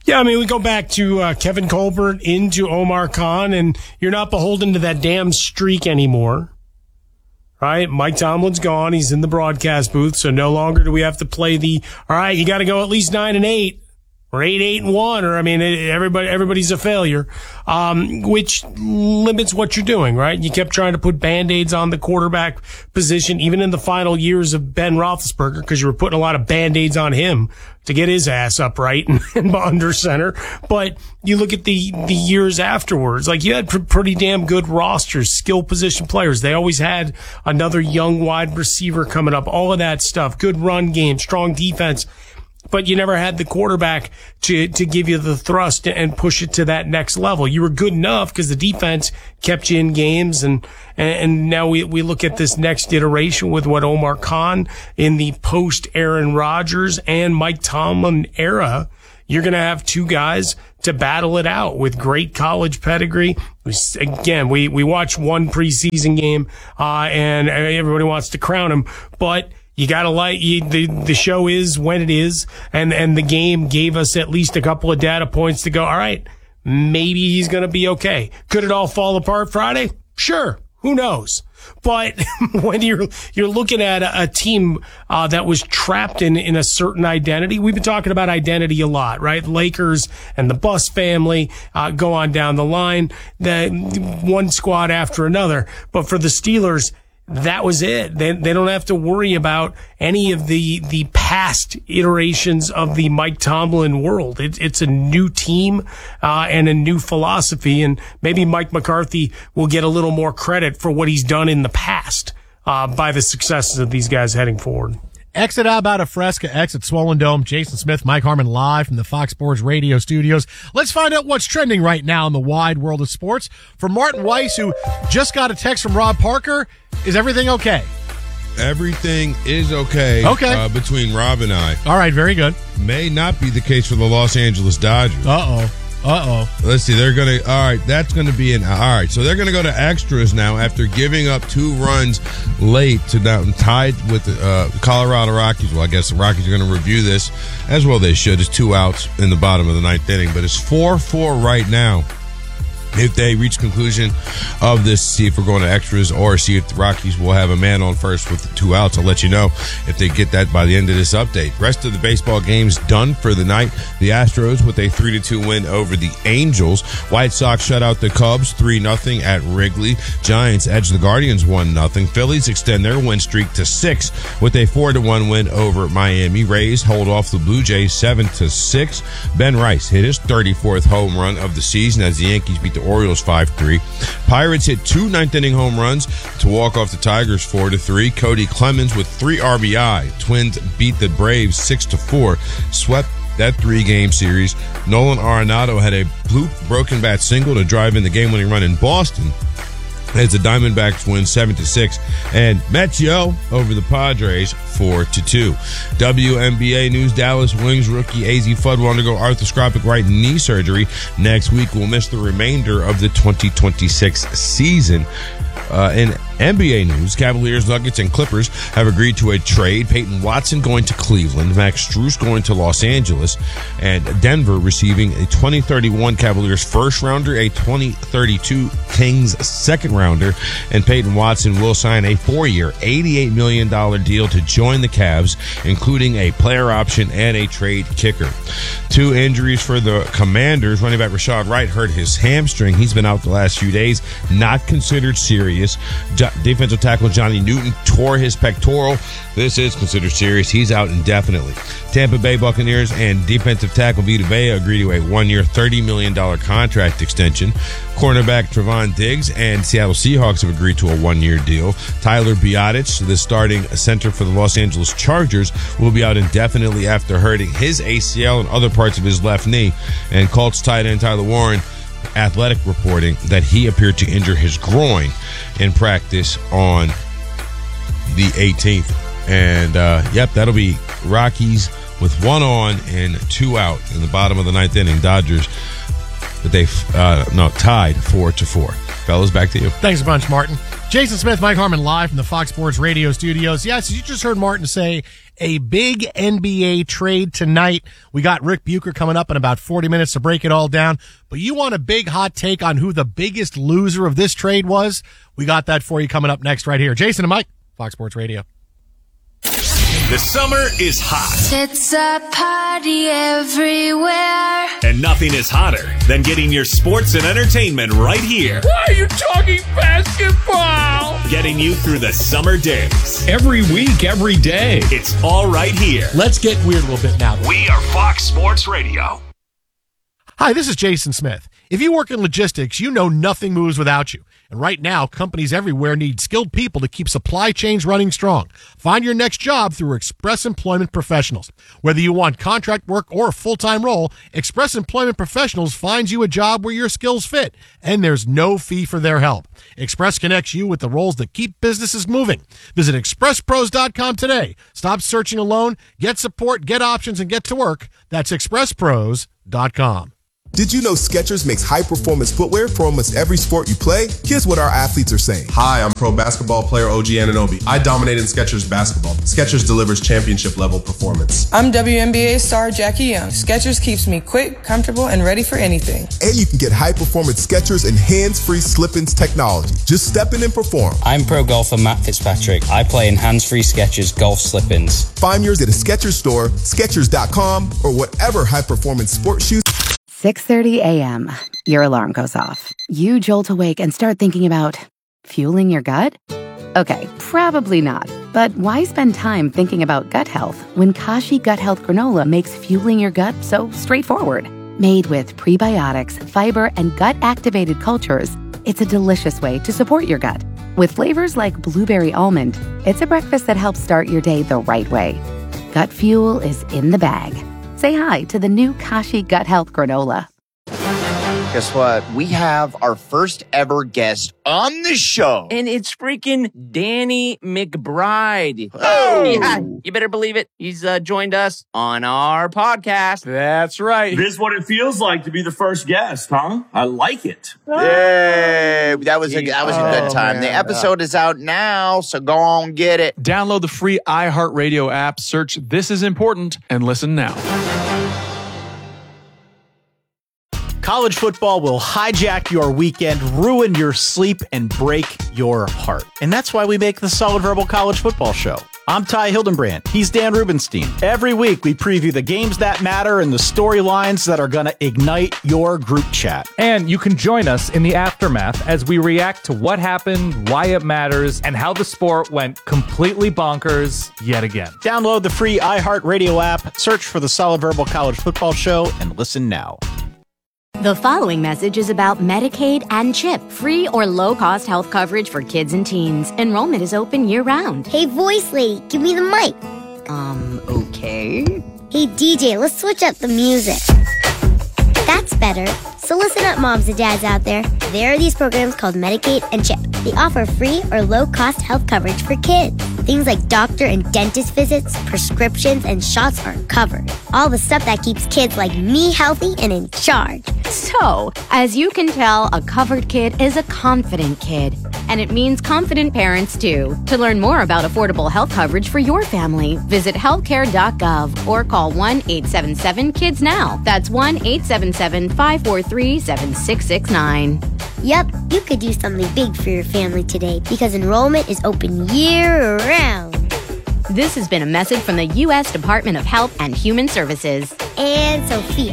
Yeah, I mean, we go back to uh, Kevin Colbert into Omar Khan, and you're not beholden to that damn streak anymore. Right? Mike Tomlin's gone. He's in the broadcast booth, so no longer do we have to play the, all right, you got to go at least nine and eight. Or eight, eight, and one, or I mean, everybody, everybody's a failure, um, which limits what you're doing, right? You kept trying to put Band-Aids on the quarterback position, even in the final years of Ben Roethlisberger, because you were putting a lot of Band-Aids on him to get his ass upright and, and under center. But you look at the, the years afterwards, like you had pr- pretty damn good rosters, skill position players. They always had another young wide receiver coming up, all of that stuff, good run game, strong defense. But you never had the quarterback to, to give you the thrust and push it to that next level. You were good enough because the defense kept you in games. And, and now we, we look at this next iteration with what Omar Khan in the post Aaron Rodgers and Mike Tomlin era. You're going to have two guys to battle it out with great college pedigree. Again, we, we watched one preseason game, uh, and everybody wants to crown him, but you gotta like, you, the, the show is when it is, and, and the game gave us at least a couple of data points to go, all right, maybe he's gonna be okay. Could it all fall apart Friday? Sure. Who knows? But when you're, you're looking at a, a team, uh, that was trapped in, in a certain identity, we've been talking about identity a lot, right? Lakers and the Buss family, uh, go on down the line, the one squad after another. But for the Steelers, that was it. They, they don't have to worry about any of the, the past iterations of the Mike Tomlin world. It, it's a new team, uh, and a new philosophy. And maybe Mike McCarthy will get a little more credit for what he's done in the past, uh, by the successes of these guys heading forward. Exit out about a Fresca, exit Swollen Dome. Jason Smith, Mike Harmon live from the Fox Sports Radio studios. Let's find out what's trending right now in the wide world of sports. From Martin Weiss, who just got a text from Rob Parker. Is everything okay? Everything is okay. Okay. Uh, between Rob and I. All right, very good. May not be the case for the Los Angeles Dodgers. Uh-oh. Uh-oh. Let's see. They're going to, all right, that's going to be an, all right. So they're going to go to extras now after giving up two runs late to down tied with the uh, Colorado Rockies. Well, I guess the Rockies are going to review this as well. They should. It's two outs in the bottom of the ninth inning, but it's four four right now. If they reach conclusion of this, see if we're going to extras or see if the Rockies will have a man on first with the two outs. I'll let you know if they get that by the end of this update. Rest of the baseball games done for the night. The Astros with a three to two win over the Angels. White Sox shut out the Cubs three nothing at Wrigley. Giants edge the Guardians one nothing. Phillies extend their win streak to six with a four to one win over Miami. Rays hold off the Blue Jays seven to six. Ben Rice hit his thirty-fourth home run of the season as the Yankees beat the Orioles five three. Pirates hit two ninth inning home runs to walk off the Tigers four to three. Cody Clemens with three R B I. Twins beat the Braves six to four. Swept that three-game series. Nolan Arenado had a blue broken bat single to drive in the game-winning run in Boston as the Diamondbacks win seven to six, and Mets yo over the Padres four to two. W N B A news: Dallas Wings rookie A Z Fudd will undergo arthroscopic right knee surgery next week. Will miss the remainder of the twenty twenty-six season. Uh, in N B A news, Cavaliers, Nuggets, and Clippers have agreed to a trade. Peyton Watson going to Cleveland, Max Strus going to Los Angeles, and Denver receiving a twenty thirty-one Cavaliers first rounder, a twenty thirty-two Kings second rounder, and Peyton Watson will sign a four-year, eighty-eight million dollars deal to join the Cavs, including a player option and a trade kicker. Two injuries for the Commanders. Running back Rashad Wright hurt his hamstring. He's been out the last few days, not considered serious. Jo- defensive tackle Johnny Newton tore his pectoral. This is considered serious. He's out indefinitely. Tampa Bay Buccaneers and defensive tackle Vita Vea agree to a one-year, thirty million dollars contract extension. Cornerback Trevon Diggs and Seattle Seahawks have agreed to a one-year deal. Tyler Biadasz, the starting center for the Los Angeles Chargers, will be out indefinitely after hurting his A C L and other parts of his left knee. And Colts tight end Tyler Warren, Athletic reporting that he appeared to injure his groin in practice on the eighteenth. And, uh, yep, that'll be Rockies with one on and two out in the bottom of the ninth inning. Dodgers, but they, uh, no, tied four to four. Fellas, back to you. Thanks a bunch, Martin. Jason Smith, Mike Harmon, live from the Fox Sports Radio studios. Yes, you just heard Martin say a big N B A trade tonight. We got Rick Bucher coming up in about forty minutes to break it all down. But you want a big hot take on who the biggest loser of this trade was? We got that for you coming up next right here. Jason and Mike, Fox Sports Radio. The summer is hot. It's a party everywhere. And nothing is hotter than getting your sports and entertainment right here. Why are you talking basketball? Getting you through the summer days. Every week, every day. It's all right here. Let's get weird a little bit now. We are Fox Sports Radio. Hi, this is Jason Smith. If you work in logistics, you know nothing moves without you. And right now, companies everywhere need skilled people to keep supply chains running strong. Find your next job through Express Employment Professionals. Whether you want contract work or a full-time role, Express Employment Professionals finds you a job where your skills fit, and there's no fee for their help. Express connects you with the roles that keep businesses moving. Visit express pros dot com today. Stop searching alone. Get support, get options, and get to work. That's express pros dot com. Did you know Skechers makes high-performance footwear for almost every sport you play? Here's what our athletes are saying. Hi, I'm pro basketball player O G Anunoby. I dominate in Skechers basketball. Skechers delivers championship-level performance. I'm W N B A star Jackie Young. Skechers keeps me quick, comfortable, and ready for anything. And you can get high-performance Skechers and hands-free slip-ins technology. Just step in and perform. I'm pro golfer Matt Fitzpatrick. I play in hands-free Skechers golf slip-ins. Find yours at a Skechers store, Skechers dot com, or whatever high-performance sports shoes. six thirty a.m. Your alarm goes off. You jolt awake and start thinking about fueling your gut? Okay, probably not. But why spend time thinking about gut health when Kashi Gut Health Granola makes fueling your gut so straightforward? Made with prebiotics, fiber, and gut-activated cultures, it's a delicious way to support your gut. With flavors like blueberry almond, it's a breakfast that helps start your day the right way. Gut fuel is in the bag. Say hi to the new Kashi Gut Health Granola. Guess what? We have our first ever guest on the show. And it's freaking Danny McBride. Oh! Yeah, you better believe it. He's uh, joined us on our podcast. That's right. This is what it feels like to be the first guest, huh? I like it. Yay! That was a, that was a good time. Oh, the episode is out now, so go on, get it. Download the free iHeartRadio app, search This Is Important, and listen now. College football will hijack your weekend, ruin your sleep, and break your heart. And that's why we make the Solid Verbal College Football Show. I'm Ty Hildenbrand. He's Dan Rubenstein. Every week, we preview the games that matter and the storylines that are going to ignite your group chat. And you can join us in the aftermath as we react to what happened, why it matters, and how the sport went completely bonkers yet again. Download the free iHeartRadio app, search for the Solid Verbal College Football Show, and listen now. The following message is about Medicaid and CHIP, free or low-cost health coverage for kids and teens. Enrollment is open year-round. Hey, voice lady, give me the mic. Um, okay. Hey, D J, let's switch up the music. That's better. So listen up, moms and dads out there. There are these programs called Medicaid and CHIP. They offer free or low-cost health coverage for kids. Things like doctor and dentist visits, prescriptions, and shots are covered. All the stuff that keeps kids like me healthy and in charge. So, as you can tell, a covered kid is a confident kid. And it means confident parents, too. To learn more about affordable health coverage for your family, visit healthcare dot gov or call one eight seven seven kids now. That's one eight seven seven, five four three, seven six six nine. Yep, you could do something big for your family today because enrollment is open year-round. This has been a message from the U S Department of Health and Human Services. And Sophia.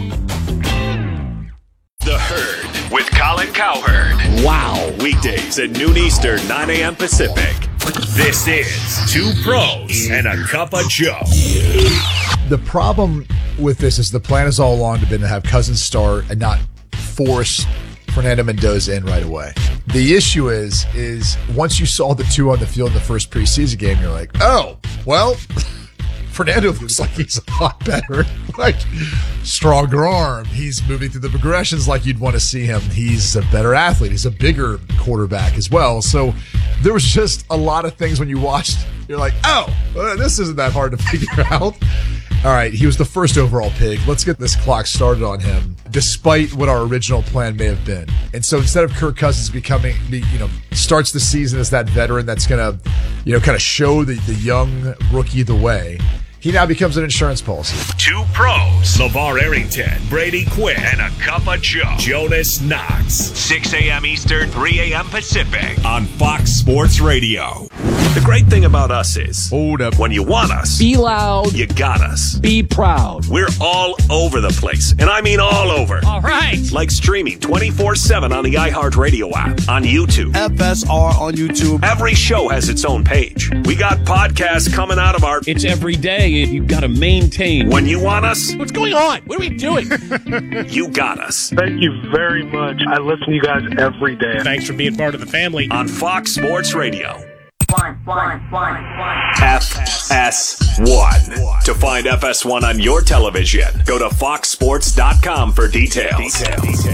The Herd with Colin Cowherd. Wow. Weekdays at noon Eastern, nine a.m. Pacific. This is Two Pros and a Cup of Joe. The problem with this is the plan has all along been to have Cousins start and not force Fernando Mendoza in right away. The issue is, is once you saw the two on the field in the first preseason game, you're like, oh, well, Fernando looks like he's a lot better. Like, stronger arm. He's moving through the progressions like you'd want to see him. He's a better athlete. He's a bigger quarterback as well. So there was just a lot of things when you watched, you're like, oh, well, this isn't that hard to figure out. all right, he was the first overall pick. Let's get this clock started on him, despite what our original plan may have been. And so instead of Kirk Cousins becoming, you know, starts the season as that veteran that's going to, you know, kind of show the, the young rookie the way, he now becomes an insurance policy. Two pros, LeVar Arrington, Brady Quinn, and a cup of Joe, Jonas Knox. six a.m. Eastern, three a.m. Pacific on Fox Sports Radio. The great thing about us is, hold up, when you want us, Be loud. you got us. Be proud. We're all over the place, and I mean all over. All right. Like streaming twenty-four seven on the iHeartRadio app, on YouTube. F S R on YouTube. Every show has its own page. We got podcasts coming out of our... It's every day. You've got to maintain. When you want us, What's going on? What are we doing? you got us. Thank you very much. I listen to you guys every day. Thanks for being part of the family. On Fox Sports Radio. One, one, one, one. F S one. To find F S one on your television, go to fox sports dot com for details.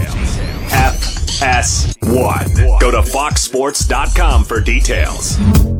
F S one. Go to fox sports dot com for details.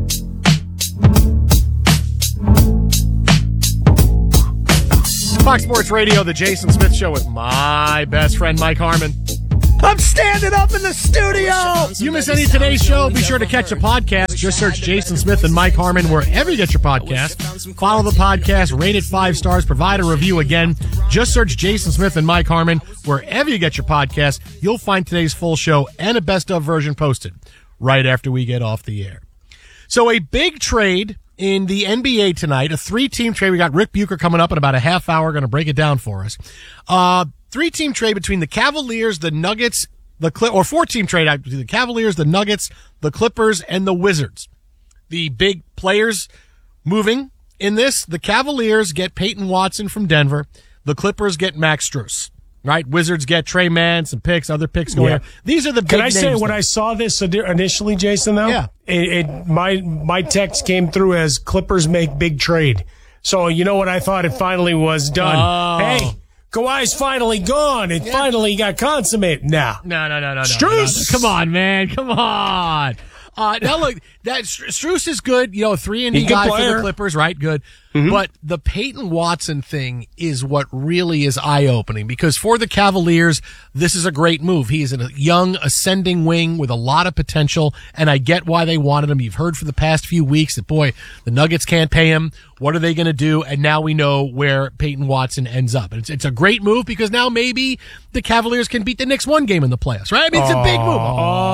Fox Sports Radio, the Jason Smith Show with my best friend, Mike Harmon. I'm standing up in the studio. You miss any of today's show, be sure to catch a podcast. Just search Jason Smith and Mike Harmon wherever you get your podcast. Follow the podcast, rate it five stars, provide a review again. Just search Jason Smith and Mike Harmon wherever you get your podcast. You'll find today's full show and a best of version posted right after we get off the air. So a big trade in the N B A tonight, a three-team trade. We got Rick Bucher coming up in about a half hour, going to break it down for us. Uh, three-team trade between the Cavaliers, the Nuggets, the Clip, or four-team trade between the Cavaliers, the Nuggets, the Clippers, and the Wizards. The big players moving in this, the Cavaliers get Peyton Watson from Denver. The Clippers get Max Strus. Right? Wizards get Trey Mann, some picks, other picks going Yeah. there. These are the big Can I say names when there. I saw this initially, Jason, though? Yeah. It, it, my, my text came through as Clippers make big trade. So you know what I thought it finally was done? Oh. Hey, Kawhi's finally gone. It finally got consummated. Nah. No, no, no, no, no. Strus! No, no. Come on, man. Come on. Uh, now look, that Strus is good, you know, three and D He's a good guy for player. the Clippers, right? Good. Mm-hmm. But the Peyton Watson thing is what really is eye-opening because for the Cavaliers, this is a great move. He is a young, ascending wing with a lot of potential, and I get why they wanted him. You've heard for the past few weeks that, boy, the Nuggets can't pay him. What are they going to do? And now we know where Peyton Watson ends up. And it's, it's a great move because now maybe the Cavaliers can beat the Knicks one game in the playoffs, right? I mean, it's a big move.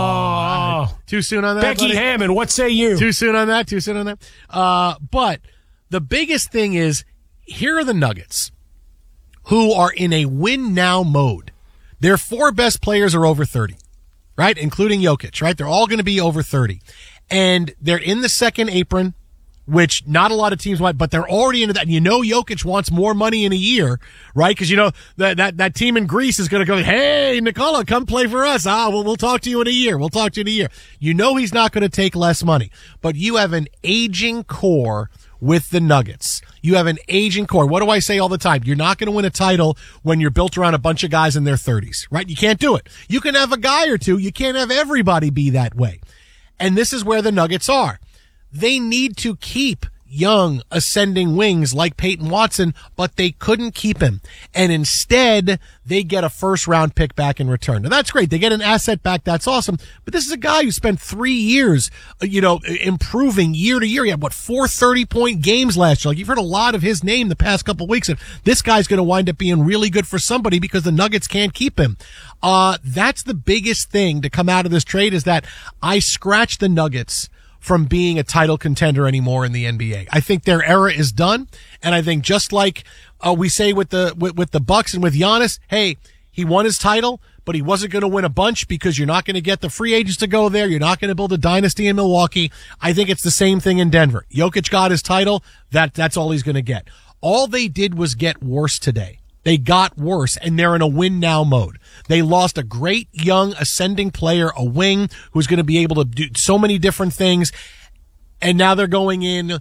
Oh. Too soon on that, Becky buddy? Hammond, what say you? Too soon on that? Too soon on that? Uh, but the biggest thing is, here are the Nuggets, who are in a win-now mode. Their four best players are over thirty, right? Including Jokic, right? They're all going to be over thirty. And they're in the second apron, which not a lot of teams want, but they're already into that. And you know Jokic wants more money in a year, right? Because you know that that that team in Greece is going to go, hey, Nikola, come play for us. Ah, well, we'll talk to you in a year. We'll talk to you in a year. You know he's not going to take less money. But you have an aging core with the Nuggets. You have an aging core. What do I say all the time? You're not going to win a title when you're built around a bunch of guys in their thirties, right? You can't do it. You can have a guy or two. You can't have everybody be that way. And this is where the Nuggets are. They need to keep young ascending wings like Peyton Watson, but they couldn't keep him. And instead, they get a first round pick back in return. Now that's great. They get an asset back. That's awesome. But this is a guy who spent three years, you know, improving year to year. He had what, four thirty point games last year. Like you've heard a lot of his name the past couple of weeks. And this guy's going to wind up being really good for somebody because the Nuggets can't keep him. Uh, that's the biggest thing to come out of this trade is that I scratched the Nuggets from being a title contender anymore in the N B A. I think their era is done, and I think just like uh, we say with the with, with the Bucks and with Giannis, hey, he won his title, but he wasn't going to win a bunch because you're not going to get the free agents to go there. You're not going to build a dynasty in Milwaukee. I think it's the same thing in Denver. Jokic got his title. That that's all he's going to get. All they did was get worse today. They got worse, and they're in a win-now mode. They lost a great, young, ascending player, a wing, who's going to be able to do so many different things, and now they're going in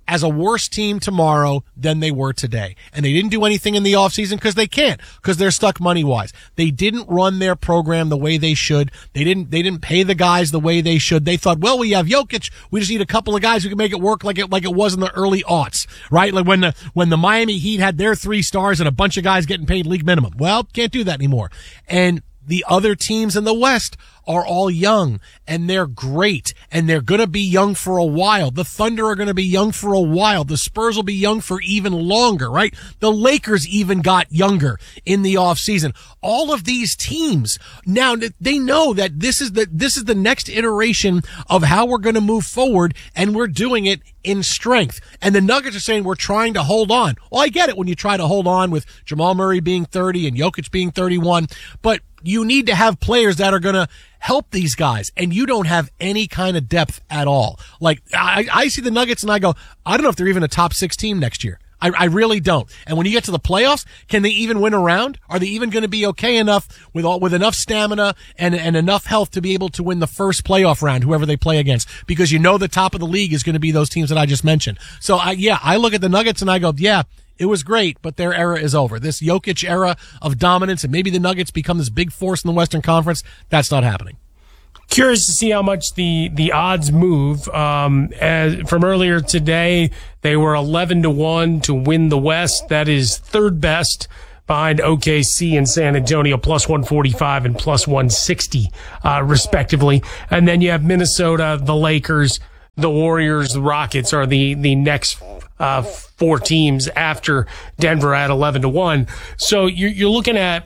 as a worse team tomorrow than they were today. And they didn't do anything in the offseason because they can't, because they're stuck money-wise. They didn't run their program the way they should. They didn't they didn't pay the guys the way they should. They thought, well, we have Jokic. We just need a couple of guys who can make it work like it like it was in the early aughts, right? Like when the when the Miami Heat had their three stars and a bunch of guys getting paid league minimum. Well, can't do that anymore. And the other teams in the West are all young, and they're great, and they're going to be young for a while. The Thunder are going to be young for a while. The Spurs will be young for even longer, right? The Lakers even got younger in the offseason. All of these teams, now they know that this is the, this is the next iteration of how we're going to move forward, and we're doing it in strength. And the Nuggets are saying we're trying to hold on. Well, I get it when you try to hold on with Jamal Murray being thirty and Jokic being thirty-one, but you need to have players that are going to help these guys, and you don't have any kind of depth at all. Like, I, I see the Nuggets and I go, I don't know if they're even a top six team next year. I, I really don't. And when you get to the playoffs, can they even win a round? Are they even going to be okay enough with all, with enough stamina and, and enough health to be able to win the first playoff round, whoever they play against? Because you know the top of the league is going to be those teams that I just mentioned. So I, yeah, I look at the Nuggets and I go, yeah, it was great, but their era is over. This Jokic era of dominance, and maybe the Nuggets become this big force in the Western Conference, that's not happening. Curious to see how much the, the odds move. Um, as, from earlier today, they were eleven to one to win the West. That is third best behind O K C and San Antonio, plus one forty-five and plus one sixty, uh, respectively. And then you have Minnesota, the Lakers, the Warriors, the Rockets are the, the next uh, four teams after Denver at eleven to one. So you're, you're looking at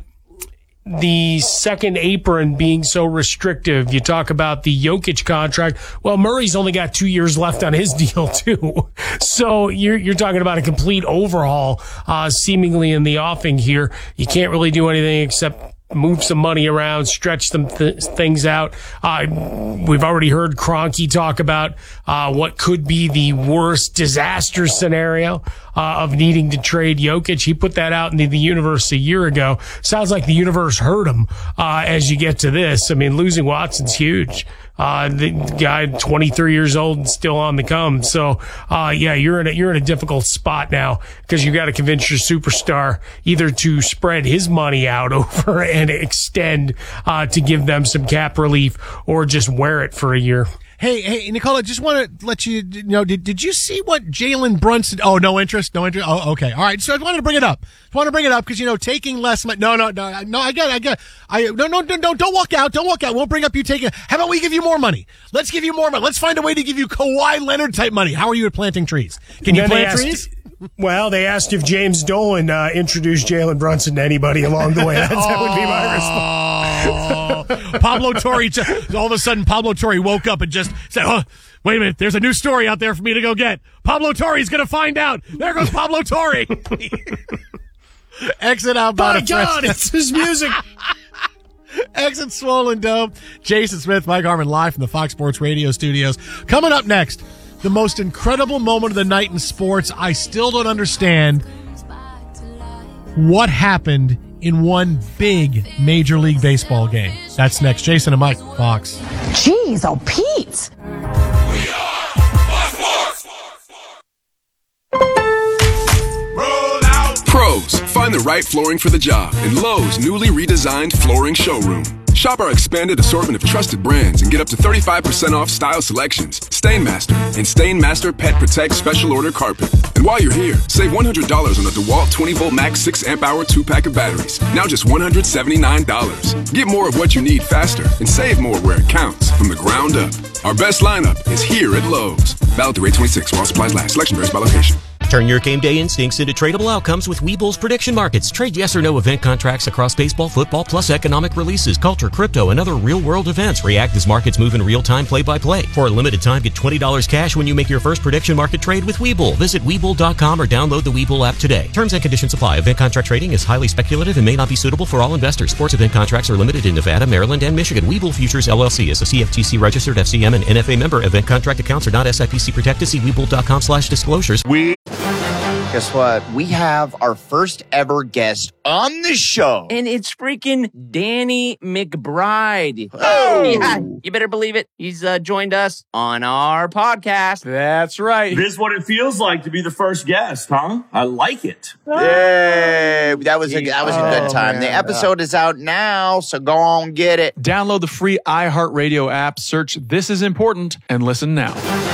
the second apron being so restrictive. You talk about the Jokic contract. Well, Murray's only got two years left on his deal too. So you're, you're talking about a complete overhaul, uh, seemingly in the offing here. You can't really do anything except move some money around, stretch some th- things out. Uh, we've already heard Kroenke talk about uh, what could be the worst disaster scenario uh, of needing to trade Jokic. He put that out into the universe a year ago. Sounds like the universe heard him uh, as you get to this. I mean, losing Watson's huge. Uh, the guy, twenty-three years old, and still on the come. So, uh, yeah, you're in a, you're in a difficult spot now because you got to convince your superstar either to spread his money out over and extend, uh, to give them some cap relief, or just wear it for a year. Hey, hey, Nicole, I just want to let you know, did, did you see what Jalen Brunson, oh, no interest, no interest, oh, okay, all right, so I wanted to bring it up, I want to bring it up because, you know, taking less, no, no, no, no, I got it, I got it, I, no, no, no, no, don't walk out, don't walk out, we'll bring up you taking, how about we give you more money, let's give you more money, let's find a way to give you Kawhi Leonard type money. How are you at planting trees? Can you plant asked, trees? Well, they asked if James Dolan uh, introduced Jalen Brunson to anybody along the way. That's, oh, that would be my response. Pablo Torre, just, all of a sudden, Pablo Torre woke up and just said, oh, wait a minute, there's a new story out there for me to go get. Pablo Torre's going to find out. There goes Pablo Torre. Exit out. My God, it's his music. Exit Swollen Dome. Jason Smith, Mike Harmon, live from the Fox Sports Radio studios. Coming up next, the most incredible moment of the night in sports. I still don't understand what happened in one big Major League Baseball game. That's next. Jason and Mike, Fox. Jeez, oh, Pete. Pros, find the right flooring for the job in Lowe's newly redesigned flooring showroom. Shop our expanded assortment of trusted brands and get up to thirty-five percent off style selections, Stainmaster, and Stainmaster Pet Protect Special Order Carpet. And while you're here, save one hundred dollars on the DeWalt twenty volt Max six amp hour two pack of batteries. Now just one hundred seventy-nine dollars. Get more of what you need faster and save more where it counts from the ground up. Our best lineup is here at Lowe's. Valid through eight twenty-six while supplies last. Selection varies by location. Turn your game day instincts into tradable outcomes with Webull's prediction markets. Trade yes or no event contracts across baseball, football, plus economic releases, culture, crypto, and other real-world events. React as markets move in real time, play-by-play. For a limited time, get twenty dollars cash when you make your first prediction market trade with Webull. Visit Webull dot com or download the Webull app today. Terms and conditions apply. Event contract trading is highly speculative and may not be suitable for all investors. Sports event contracts are limited in Nevada, Maryland, and Michigan. Webull Futures, L L C is a C F T C registered F C M and N F A member. Event contract accounts are not S I P C protected. See Webull dot com slash disclosures. We... Guess what? We have our first ever guest on the show. And it's freaking Danny McBride. Oh! Yeah, you better believe it. He's uh, joined us on our podcast. That's right. It is what it feels like to be the first guest, huh? I like it. Yay! That was a that was a good Oh, time. man. The episode is out now, so go on get it. Download the free iHeartRadio app, search This Is Important, and listen now.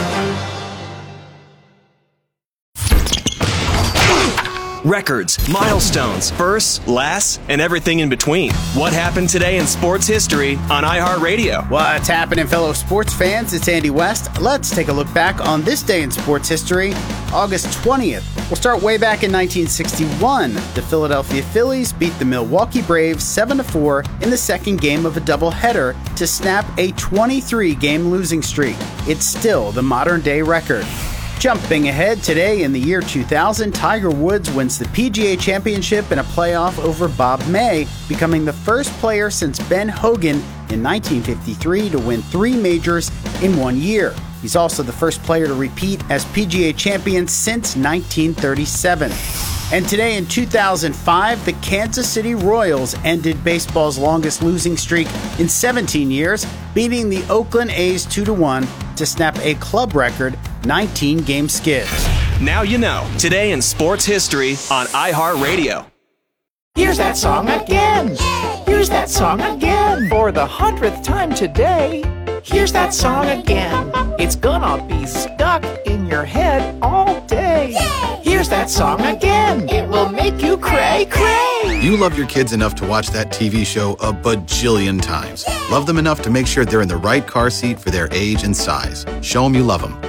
Records, milestones, firsts, lasts, and everything in between. What happened today in sports history on iHeartRadio? What's happening, fellow sports fans? It's Andy West. Let's take a look back on this day in sports history, August twentieth. We'll start way back in nineteen sixty-one. The Philadelphia Phillies beat the Milwaukee Braves seven to four in the second game of a doubleheader to snap a twenty-three game losing streak. It's still the modern-day record. Jumping ahead, today in the year two thousand, Tiger Woods wins the P G A Championship in a playoff over Bob May, becoming the first player since Ben Hogan in nineteen fifty-three to win three majors in one year. He's also the first player to repeat as P G A champion since nineteen thirty-seven. And today in two thousand five, the Kansas City Royals ended baseball's longest losing streak in seventeen years, beating the Oakland A's two to one to snap a club record nineteen game skid. Now you know. Today in sports history on iHeartRadio. Here's that song again. Here's that song again. For the hundredth time today. Here's that song again. It's gonna be stuck in your head all day. Here's that song again. It will make you cray cray. You love your kids enough to watch that T V show a bajillion times. Love them enough to make sure they're in the right car seat for their age and size. Show them you love them.